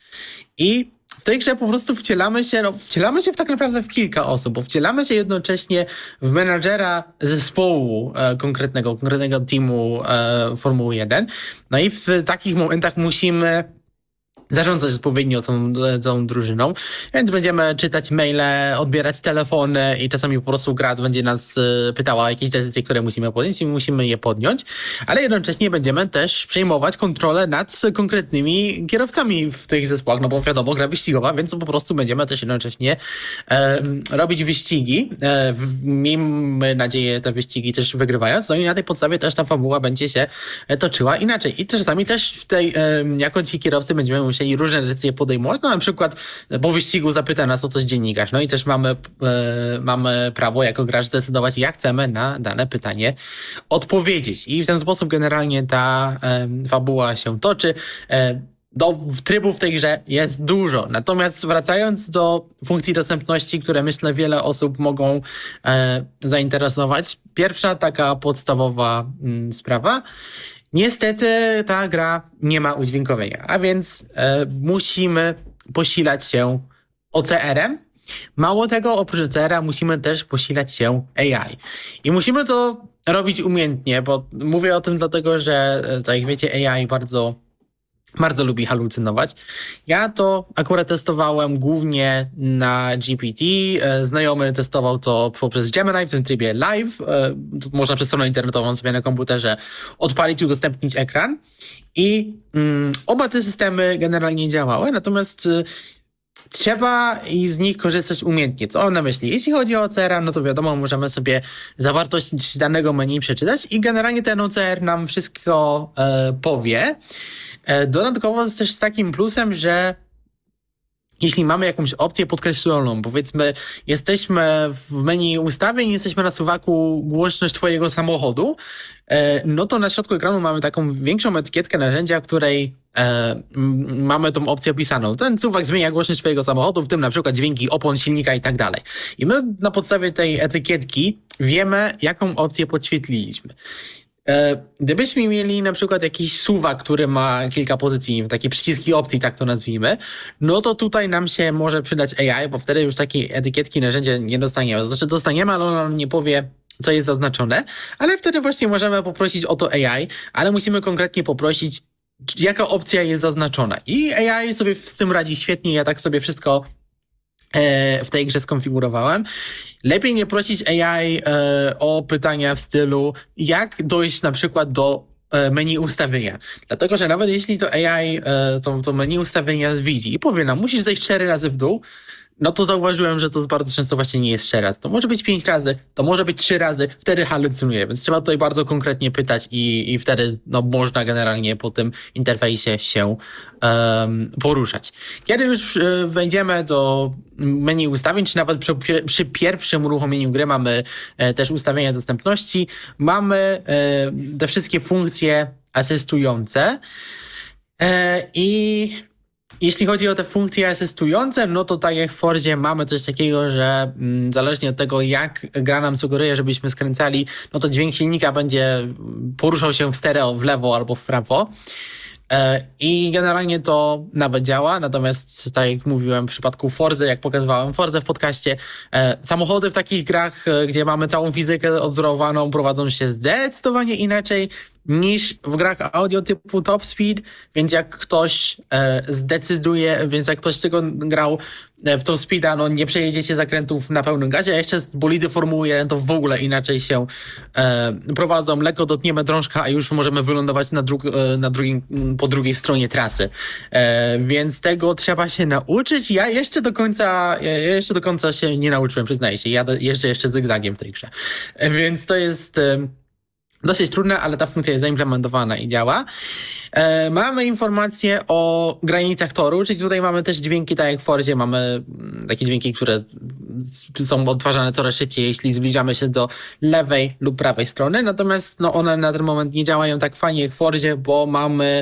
i w tej grze po prostu wcielamy się tak naprawdę w kilka osób, bo wcielamy się jednocześnie w menadżera zespołu konkretnego teamu Formuły 1. No i w takich momentach musimy zarządzać odpowiednio tą drużyną, więc będziemy czytać maile, odbierać telefony i czasami po prostu gra będzie nas pytała o jakieś decyzje, które musimy podjąć i musimy je podjąć, ale jednocześnie będziemy też przejmować kontrolę nad konkretnymi kierowcami w tych zespołach, no bo wiadomo, gra wyścigowa, więc po prostu będziemy też jednocześnie robić wyścigi. Miejmy nadzieję, te wyścigi też wygrywając, no i na tej podstawie też ta fabuła będzie się toczyła inaczej. I czasami też w tej, jako ci kierowcy będziemy musieli różne decyzje podejmować. No na przykład po wyścigu zapyta nas o coś dziennikarz. No i też mamy prawo jako gracz zdecydować, jak chcemy na dane pytanie odpowiedzieć. I w ten sposób generalnie ta fabuła się toczy. Trybów w tej grze jest dużo. Natomiast wracając do funkcji dostępności, które myślę wiele osób mogą zainteresować. Pierwsza taka podstawowa sprawa. Niestety ta gra nie ma udźwiękowienia, a więc musimy posilać się OCR-em. Mało tego, oprócz OCR-a musimy też posilać się AI. I musimy to robić umiejętnie, bo mówię o tym dlatego, że tak jak wiecie, AI bardzo lubi halucynować. Ja to akurat testowałem głównie na GPT. Znajomy testował to poprzez Gemini w tym trybie live. Można przez stronę internetową sobie na komputerze odpalić i udostępnić ekran. I oba te systemy generalnie działały, natomiast trzeba z nich korzystać umiejętnie. Co on na myśli? Jeśli chodzi o OCR, no to wiadomo, możemy sobie zawartość danego menu przeczytać i generalnie ten OCR nam wszystko powie. Dodatkowo jest też z takim plusem, że jeśli mamy jakąś opcję podkreśloną, powiedzmy jesteśmy w menu ustawień, jesteśmy na suwaku głośność twojego samochodu, no to na środku ekranu mamy taką większą etykietkę narzędzia, w której mamy tą opcję opisaną. Ten suwak zmienia głośność twojego samochodu, w tym na przykład dźwięki opon, silnika i tak dalej. I my na podstawie tej etykietki wiemy, jaką opcję podświetliliśmy. Gdybyśmy mieli na przykład jakiś suwak, który ma kilka pozycji, takie przyciski opcji, tak to nazwijmy, no to tutaj nam się może przydać AI, bo wtedy już takiej etykietki narzędzia nie dostaniemy. Znaczy dostaniemy, ale ono nam nie powie, co jest zaznaczone, ale wtedy właśnie możemy poprosić o to AI, ale musimy konkretnie poprosić, jaka opcja jest zaznaczona. I AI sobie z tym radzi świetnie, ja tak sobie wszystko w tej grze skonfigurowałem. Lepiej nie prosić AI o pytania w stylu, jak dojść na przykład do menu ustawienia. Dlatego, że nawet jeśli to AI to menu ustawienia widzi i powie nam, musisz zejść 4 razy w dół, no to zauważyłem, że to bardzo często właśnie nie jest 3 razy. To może być 5 razy, to może być 3 razy, wtedy halucynuje. Więc trzeba tutaj bardzo konkretnie pytać i wtedy można generalnie po tym interfejsie się poruszać. Kiedy już wejdziemy do menu ustawień, czy nawet przy pierwszym uruchomieniu gry mamy też ustawienia dostępności, mamy te wszystkie funkcje asystujące i Jeśli chodzi o te funkcje asystujące, no to tak jak w Forzie mamy coś takiego, że zależnie od tego, jak gra nam sugeruje, żebyśmy skręcali, no to dźwięk silnika będzie poruszał się w stereo, w lewo albo w prawo. I generalnie to nawet działa, natomiast tak jak mówiłem w przypadku Forzy, jak pokazywałem Forzę w podcaście, samochody w takich grach, gdzie mamy całą fizykę odzorowaną, prowadzą się zdecydowanie inaczej niż w grach audio typu Top Speed, więc jak ktoś jak ktoś tego grał w Top Speeda, no nie przejedziecie zakrętów na pełnym gazie, a jeszcze z bolidy Formuły 1 to w ogóle inaczej się prowadzą. Lekko dotkniemy drążka, a już możemy wylądować po drugiej stronie trasy. Więc tego trzeba się nauczyć. Ja jeszcze do końca się nie nauczyłem, przyznaję się. Jadę jeszcze zygzagiem w tej grze. Więc to jest dosyć trudne, ale ta funkcja jest zaimplementowana i działa. Mamy informacje o granicach toru, czyli tutaj mamy też dźwięki, tak jak w Forzie mamy takie dźwięki, które są odtwarzane coraz szybciej, jeśli zbliżamy się do lewej lub prawej strony, natomiast no, one na ten moment nie działają tak fajnie jak w Forzie, bo mamy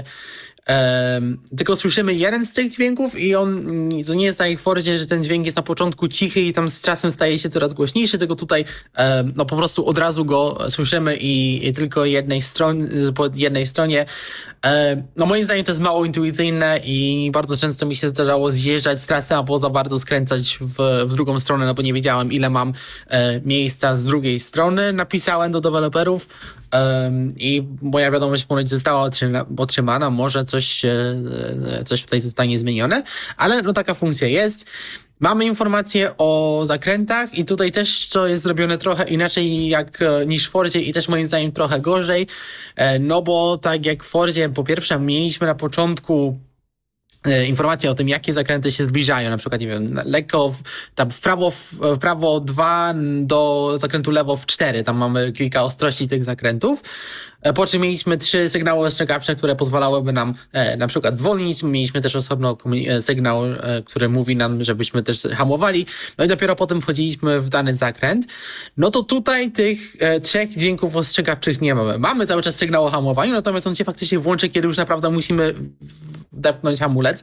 tylko słyszymy jeden z tych dźwięków i to nie jest tak jak w Forzie, że ten dźwięk jest na początku cichy i tam z czasem staje się coraz głośniejszy, tylko tutaj no po prostu od razu go słyszymy i tylko po jednej stronie. No moim zdaniem to jest mało intuicyjne i bardzo często mi się zdarzało zjeżdżać z trasy albo za bardzo skręcać w drugą stronę, no bo nie wiedziałem ile mam miejsca z drugiej strony. Napisałem do deweloperów i moja wiadomość ponoć została otrzymana, może coś tutaj zostanie zmienione, ale no taka funkcja jest. Mamy informacje o zakrętach i tutaj też to jest zrobione trochę inaczej niż w Forzie i też moim zdaniem trochę gorzej, no bo tak jak w Forzie po pierwsze mieliśmy na początku informacje o tym, jakie zakręty się zbliżają, na przykład, nie wiem, lekko tam w prawo 2 do zakrętu lewo w 4, tam mamy kilka ostrości tych zakrętów, po czym mieliśmy 3 sygnały ostrzegawcze, które pozwalałyby nam na przykład zwolnić, mieliśmy też osobno sygnał, który mówi nam, żebyśmy też hamowali, no i dopiero potem wchodziliśmy w dany zakręt. No to tutaj tych 3 dźwięków ostrzegawczych nie mamy. Mamy cały czas sygnał o hamowaniu, natomiast on się faktycznie włączy, kiedy już naprawdę musimy wdepnąć hamulec.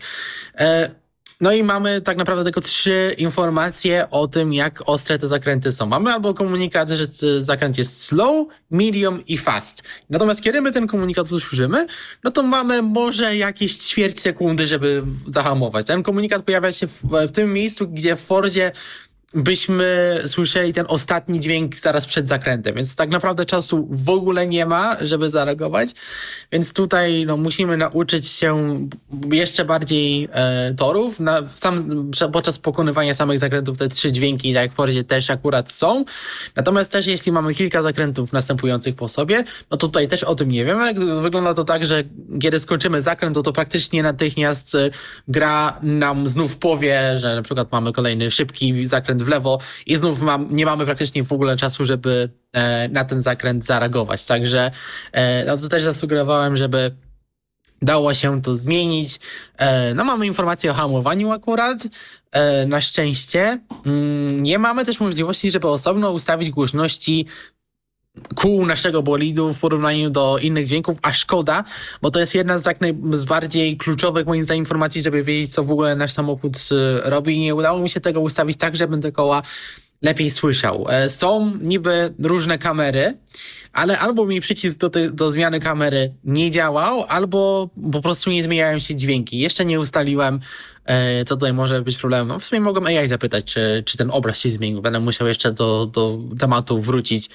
No i mamy tak naprawdę tylko 3 informacje o tym, jak ostre te zakręty są. Mamy albo komunikat, że zakręt jest slow, medium i fast. Natomiast kiedy my ten komunikat usłyszymy, no to mamy może jakieś ćwierć sekundy, żeby zahamować. Ten komunikat pojawia się w tym miejscu, gdzie w Fordzie byśmy słyszeli ten ostatni dźwięk zaraz przed zakrętem, więc tak naprawdę czasu w ogóle nie ma, żeby zareagować, więc tutaj no, musimy nauczyć się jeszcze bardziej torów. Podczas pokonywania samych zakrętów te 3 dźwięki, tak jak w Forzie, też akurat są, natomiast też jeśli mamy kilka zakrętów następujących po sobie, no to tutaj też o tym nie wiemy. Wygląda to tak, że kiedy skończymy zakręt, to praktycznie natychmiast gra nam znów powie, że na przykład mamy kolejny szybki zakręt w lewo i znów nie mamy praktycznie w ogóle czasu, żeby na ten zakręt zareagować. Także no to też zasugerowałem, żeby dało się to zmienić. No mamy informację o hamowaniu akurat. Na szczęście nie mamy też możliwości, żeby osobno ustawić głośności kół naszego bolidu w porównaniu do innych dźwięków, a szkoda, bo to jest jedna z bardziej kluczowych moim zdaniem informacji, żeby wiedzieć, co w ogóle nasz samochód robi. Nie udało mi się tego ustawić tak, żebym te koła lepiej słyszał. Są niby różne kamery, ale albo mi przycisk do zmiany kamery nie działał, albo po prostu nie zmieniają się dźwięki. Jeszcze nie ustaliłem, co tutaj może być problemem. No, w sumie mogłem AI zapytać, czy ten obraz się zmienił. Będę musiał jeszcze do tematu wrócić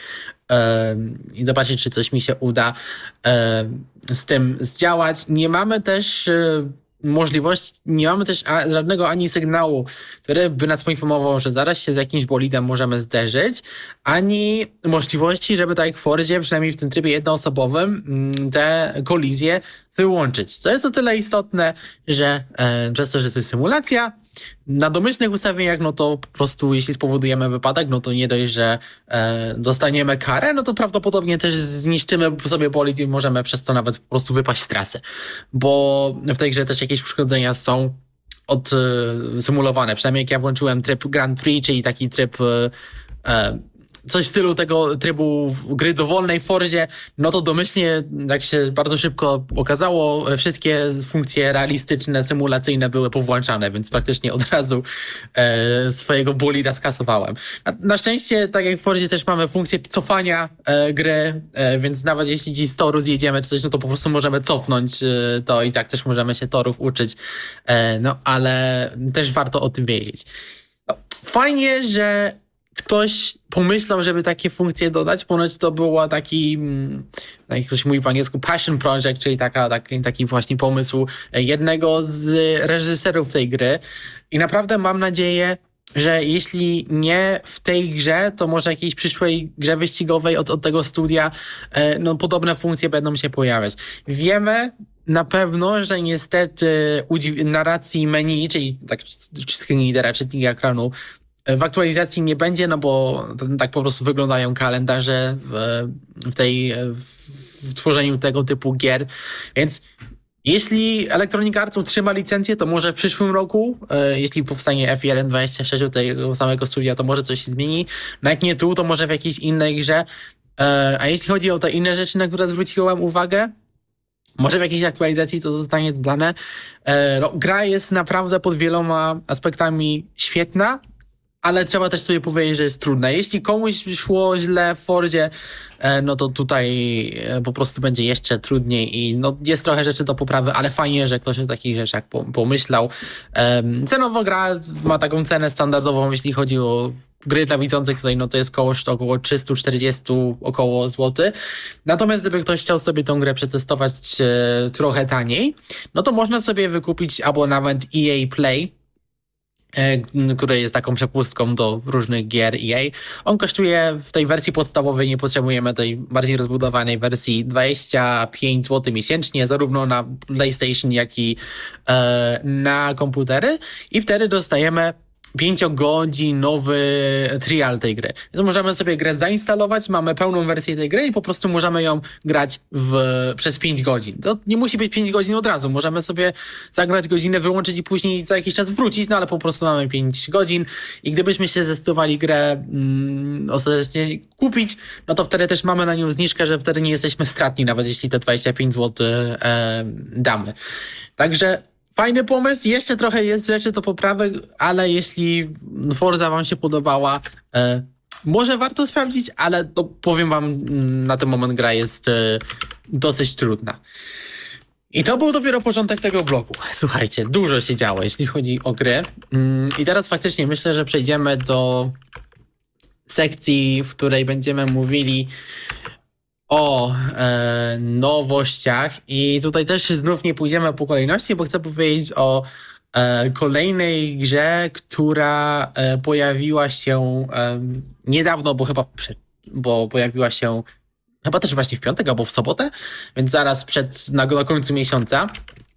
i zobaczyć, czy coś mi się uda z tym zdziałać. Nie mamy też żadnego ani sygnału, który by nas poinformował, że zaraz się z jakimś bolidem możemy zderzyć, ani możliwości, żeby tak jak w Forzie, przynajmniej w tym trybie jednoosobowym, te kolizje wyłączyć. Co jest o tyle istotne, że przez to, że to jest symulacja, na domyślnych ustawieniach, no to po prostu jeśli spowodujemy wypadek, no to nie dość, że dostaniemy karę, no to prawdopodobnie też zniszczymy sobie bolid i możemy przez to nawet po prostu wypaść z trasy. Bo w tej grze też jakieś uszkodzenia są symulowane. Przynajmniej jak ja włączyłem tryb Grand Prix, czyli taki tryb coś w stylu tego trybu gry dowolnej Forzie, no to domyślnie, jak się bardzo szybko okazało, wszystkie funkcje realistyczne, symulacyjne były powłączane, więc praktycznie od razu swojego bolida skasowałem. Na szczęście, tak jak w Forzie też mamy funkcję cofania gry, więc nawet jeśli dziś z toru zjedziemy czy coś, no to po prostu możemy cofnąć to i tak też możemy się torów uczyć, no ale też warto o tym wiedzieć. No, fajnie, że ktoś pomyślał, żeby takie funkcje dodać. Ponoć to była taki, jak ktoś mówi po angielsku, passion project, czyli taki właśnie pomysł jednego z reżyserów tej gry. I naprawdę mam nadzieję, że jeśli nie w tej grze, to może jakiejś przyszłej grze wyścigowej od tego studia, no podobne funkcje będą się pojawiać. Wiemy na pewno, że niestety narracji menu, czyli tak lidera czytnika ekranu, w aktualizacji nie będzie, no bo tak po prostu wyglądają kalendarze w tworzeniu tego typu gier. Więc jeśli Electronic Arts utrzyma licencję, to może w przyszłym roku, jeśli powstanie F1.26 od tego samego studia, to może coś się zmieni. No jak nie tu, to może w jakiejś innej grze. A jeśli chodzi o te inne rzeczy, na które zwróciłem uwagę, może w jakiejś aktualizacji to zostanie dodane. No, gra jest naprawdę pod wieloma aspektami świetna, ale trzeba też sobie powiedzieć, że jest trudna. Jeśli komuś szło źle w Fordzie, no to tutaj po prostu będzie jeszcze trudniej i no jest trochę rzeczy do poprawy, ale fajnie, że ktoś o takich rzeczach pomyślał. Cenowo gra ma taką cenę standardową, jeśli chodzi o gry dla widzących, tutaj no to jest koszt około 340 około złoty. Natomiast gdyby ktoś chciał sobie tą grę przetestować trochę taniej, no to można sobie wykupić abonament EA Play, który jest taką przepustką do różnych gier EA. On kosztuje w tej wersji podstawowej, nie potrzebujemy tej bardziej rozbudowanej wersji, 25 zł miesięcznie, zarówno na PlayStation, jak i na komputery i wtedy dostajemy 5-godzinowy trial tej gry. Więc możemy sobie grę zainstalować, mamy pełną wersję tej gry i po prostu możemy ją grać przez 5 godzin. To nie musi być 5 godzin od razu. Możemy sobie zagrać godzinę, wyłączyć i później za jakiś czas wrócić, no ale po prostu mamy 5 godzin i gdybyśmy się zdecydowali grę ostatecznie kupić, no to wtedy też mamy na nią zniżkę, że wtedy nie jesteśmy stratni, nawet jeśli te 25 zł damy. Także fajny pomysł, jeszcze trochę jest rzeczy do poprawy, ale jeśli Forza wam się podobała, może warto sprawdzić, ale to powiem wam, na ten moment gra jest dosyć trudna. I to był dopiero początek tego blogu. Słuchajcie, dużo się działo, jeśli chodzi o gry. I teraz faktycznie myślę, że przejdziemy do sekcji, w której będziemy mówili o nowościach i tutaj też znów nie pójdziemy po kolejności, bo chcę powiedzieć o kolejnej grze, która pojawiła się niedawno, bo pojawiła się chyba też właśnie w piątek albo w sobotę, więc zaraz na końcu miesiąca.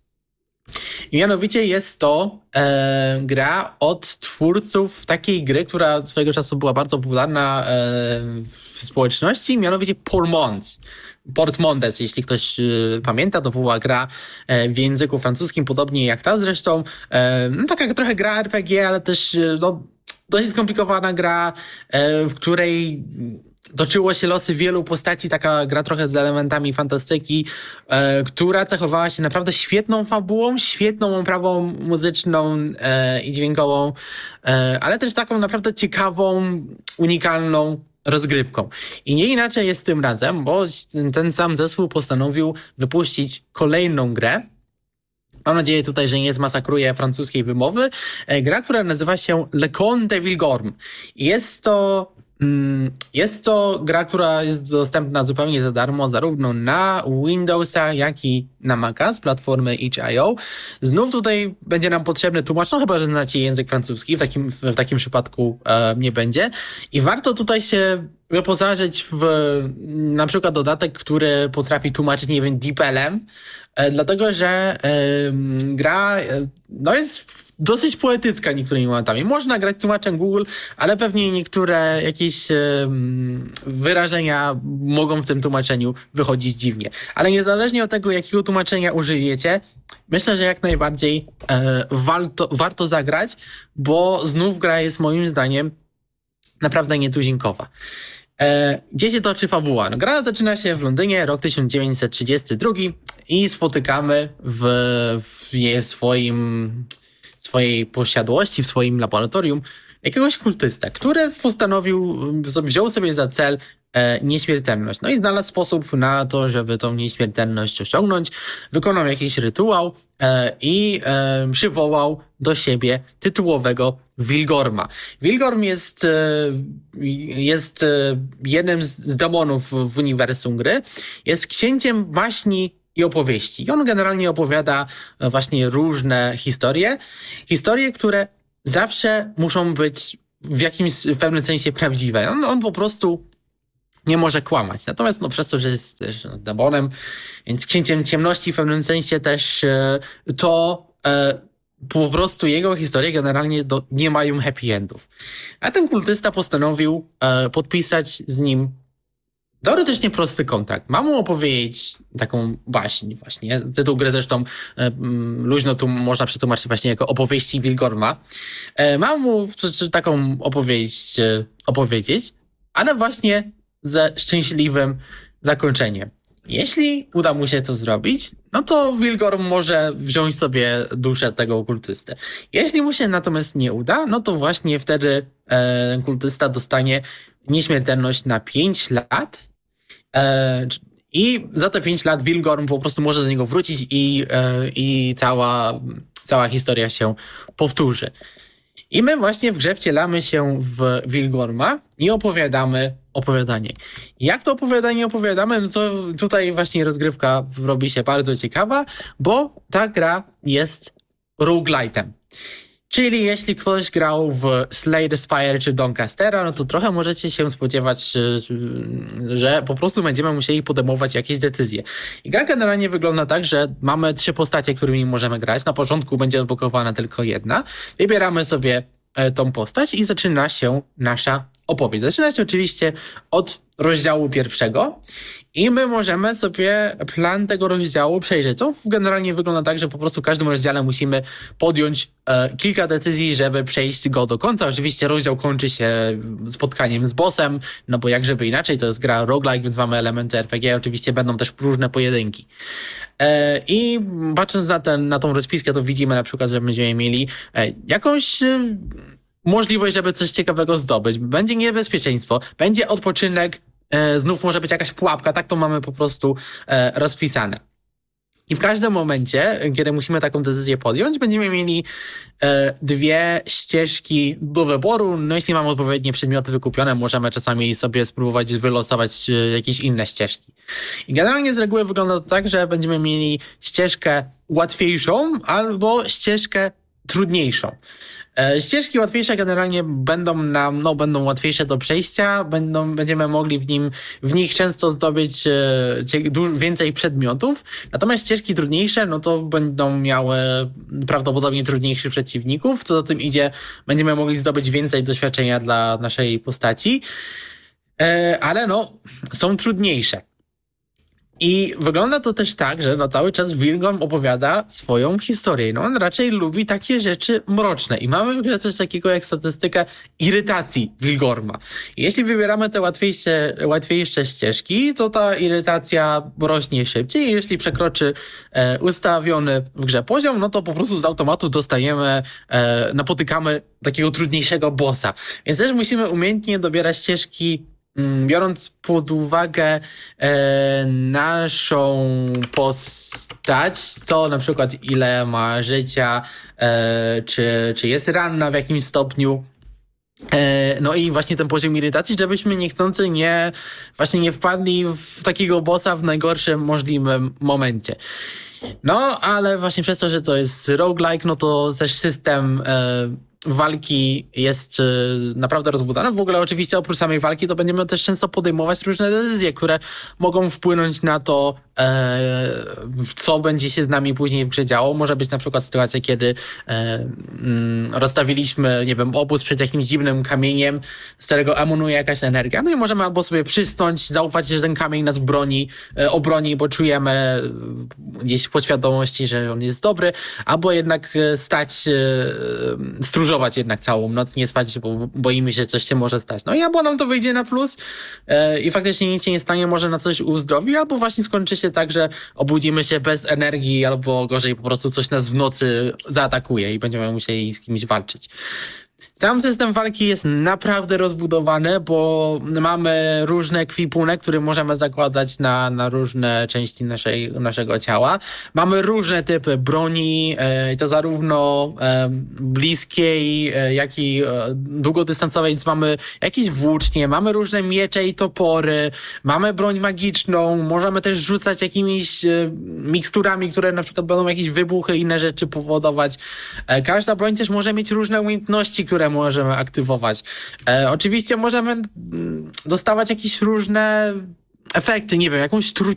I mianowicie jest to gra od twórców takiej gry, która swojego czasu była bardzo popularna w społeczności, mianowicie Port Mondes, jeśli ktoś pamięta, to była gra w języku francuskim, podobnie jak ta zresztą. Taka trochę gra RPG, ale też dość skomplikowana gra, w której toczyło się losy wielu postaci, taka gra trochę z elementami fantastyki, która cechowała się naprawdę świetną fabułą, świetną oprawą muzyczną i dźwiękową, ale też taką naprawdę ciekawą, unikalną rozgrywką. I nie inaczej jest tym razem, bo ten sam zespół postanowił wypuścić kolejną grę. Mam nadzieję tutaj, że nie zmasakruję francuskiej wymowy. Gra, która nazywa się Le Conte de Vilgorm. Jest to gra, która jest dostępna zupełnie za darmo, zarówno na Windowsa, jak i na Maca z platformy itch.io. Znów tutaj będzie nam potrzebny tłumacz, no chyba, że znacie język francuski, w takim przypadku nie będzie. I warto tutaj się wyposażyć w na przykład dodatek, który potrafi tłumaczyć, nie wiem, DeepLM, dlatego że gra jest dosyć poetycka niektórymi momentami. Można grać tłumaczem Google, ale pewnie niektóre jakieś wyrażenia mogą w tym tłumaczeniu wychodzić dziwnie. Ale niezależnie od tego, jakiego tłumaczenia użyjecie, myślę, że jak najbardziej warto zagrać, bo znów gra jest moim zdaniem naprawdę nietuzinkowa. Gdzie się toczy fabuła? No, gra zaczyna się w Londynie, rok 1932 i spotykamy w swojej posiadłości, w swoim laboratorium jakiegoś kultysta, który wziął sobie za cel nieśmiertelność. No i znalazł sposób na to, żeby tą nieśmiertelność osiągnąć. Wykonał jakiś rytuał i przywołał do siebie tytułowego Wilgorma. Wilgorm jest jednym z demonów w uniwersum gry. Jest księciem baśni i opowieści. I on generalnie opowiada właśnie różne historie. Historie, które zawsze muszą być w pewnym sensie prawdziwe. On po prostu nie może kłamać. Natomiast przez to, że jest też demonem, więc księciem ciemności w pewnym sensie też, to po prostu jego historie generalnie nie mają happy endów. A ten kultysta postanowił podpisać z nim teoretycznie prosty kontrakt. Ma mu opowiedzieć taką baśń właśnie. Tytuł gry zresztą luźno tu można przetłumaczyć właśnie jako opowieści Wilgorma. Ma mu taką opowieść opowiedzieć, ale właśnie ze szczęśliwym zakończeniem. Jeśli uda mu się to zrobić, no to Wilgorm może wziąć sobie duszę tego okultysty. Jeśli mu się natomiast nie uda, no to właśnie wtedy kultysta dostanie nieśmiertelność na 5 lat i za te 5 lat Wilgorm po prostu może do niego wrócić i cała historia się powtórzy. I my właśnie w grze wcielamy się w Wilgorma i opowiadamy opowiadanie. Jak to opowiadanie opowiadamy? No to tutaj właśnie rozgrywka robi się bardzo ciekawa, bo ta gra jest roguelite'em. Czyli jeśli ktoś grał w Slay the Spire czy Doncastera, no to trochę możecie się spodziewać, że po prostu będziemy musieli podejmować jakieś decyzje. I gra generalnie wygląda tak, że mamy 3 postacie, którymi możemy grać. Na początku będzie odblokowana tylko jedna. Wybieramy sobie tą postać i zaczyna się nasza opowieść. Zaczyna się oczywiście od rozdziału 1 i my możemy sobie plan tego rozdziału przejrzeć. To generalnie wygląda tak, że po prostu w każdym rozdziale musimy podjąć kilka decyzji, żeby przejść go do końca. Oczywiście rozdział kończy się spotkaniem z bossem, no bo jak żeby inaczej, to jest gra roguelike, więc mamy elementy RPG, oczywiście będą też różne pojedynki. I patrząc na tą rozpiskę, to widzimy na przykład, że będziemy mieli jakąś możliwość, żeby coś ciekawego zdobyć. Będzie niebezpieczeństwo, będzie odpoczynek, znów może być jakaś pułapka, tak to mamy po prostu rozpisane. I w każdym momencie, kiedy musimy taką decyzję podjąć, będziemy mieli 2 ścieżki do wyboru. No jeśli mamy odpowiednie przedmioty wykupione, możemy czasami sobie spróbować wylosować jakieś inne ścieżki. I generalnie z reguły wygląda to tak, że będziemy mieli ścieżkę łatwiejszą albo ścieżkę trudniejszą. Ścieżki łatwiejsze generalnie będą łatwiejsze do przejścia, będziemy mogli w nich często zdobyć więcej przedmiotów, natomiast ścieżki trudniejsze, no to będą miały prawdopodobnie trudniejszych przeciwników, co za tym idzie, będziemy mogli zdobyć więcej doświadczenia dla naszej postaci, ale są trudniejsze. I wygląda to też tak, że cały czas Wilgorm opowiada swoją historię. On raczej lubi takie rzeczy mroczne. I mamy w grze coś takiego jak statystykę irytacji Wilgorma. Jeśli wybieramy te łatwiejsze ścieżki, to ta irytacja rośnie szybciej. Jeśli przekroczy ustawiony w grze poziom, no to po prostu z automatu napotykamy takiego trudniejszego bossa. Więc też musimy umiejętnie dobierać ścieżki, biorąc pod uwagę naszą postać, to na przykład ile ma życia, czy jest ranna w jakimś stopniu, no i właśnie ten poziom irytacji, żebyśmy niechcący nie wpadli w takiego bossa w najgorszym możliwym momencie. No, ale właśnie przez to, że to jest roguelike, no to też system walki jest naprawdę rozbudowany. W ogóle oczywiście oprócz samej walki to będziemy też często podejmować różne decyzje, które mogą wpłynąć na to, co będzie się z nami później w grze działo. Może być na przykład sytuacja, kiedy rozstawiliśmy, nie wiem, obóz przed jakimś dziwnym kamieniem, z którego emanuje jakaś energia. No i możemy albo sobie przysnąć, zaufać, że ten kamień nas obroni, bo czujemy gdzieś w podświadomości, że on jest dobry, albo jednak stróżować jednak całą noc, nie spać, bo boimy się, coś się może stać. No i albo nam to wyjdzie na plus i faktycznie nic się nie stanie, może na coś uzdrowi, albo właśnie skończy się tak, że obudzimy się bez energii, albo gorzej, po prostu coś nas w nocy zaatakuje i będziemy musieli z kimś walczyć. Sam system walki jest naprawdę rozbudowany, bo mamy różne ekwipunek, które możemy zakładać na różne części naszego ciała. Mamy różne typy broni, to zarówno bliskiej, jak i długodystansowej, więc mamy jakieś włócznie, mamy różne miecze i topory, mamy broń magiczną, możemy też rzucać jakimiś miksturami, które na przykład będą jakieś wybuchy i inne rzeczy powodować. Każda broń też może mieć różne umiejętności, które możemy aktywować. Oczywiście możemy dostawać jakieś różne efekty, nie wiem, jakąś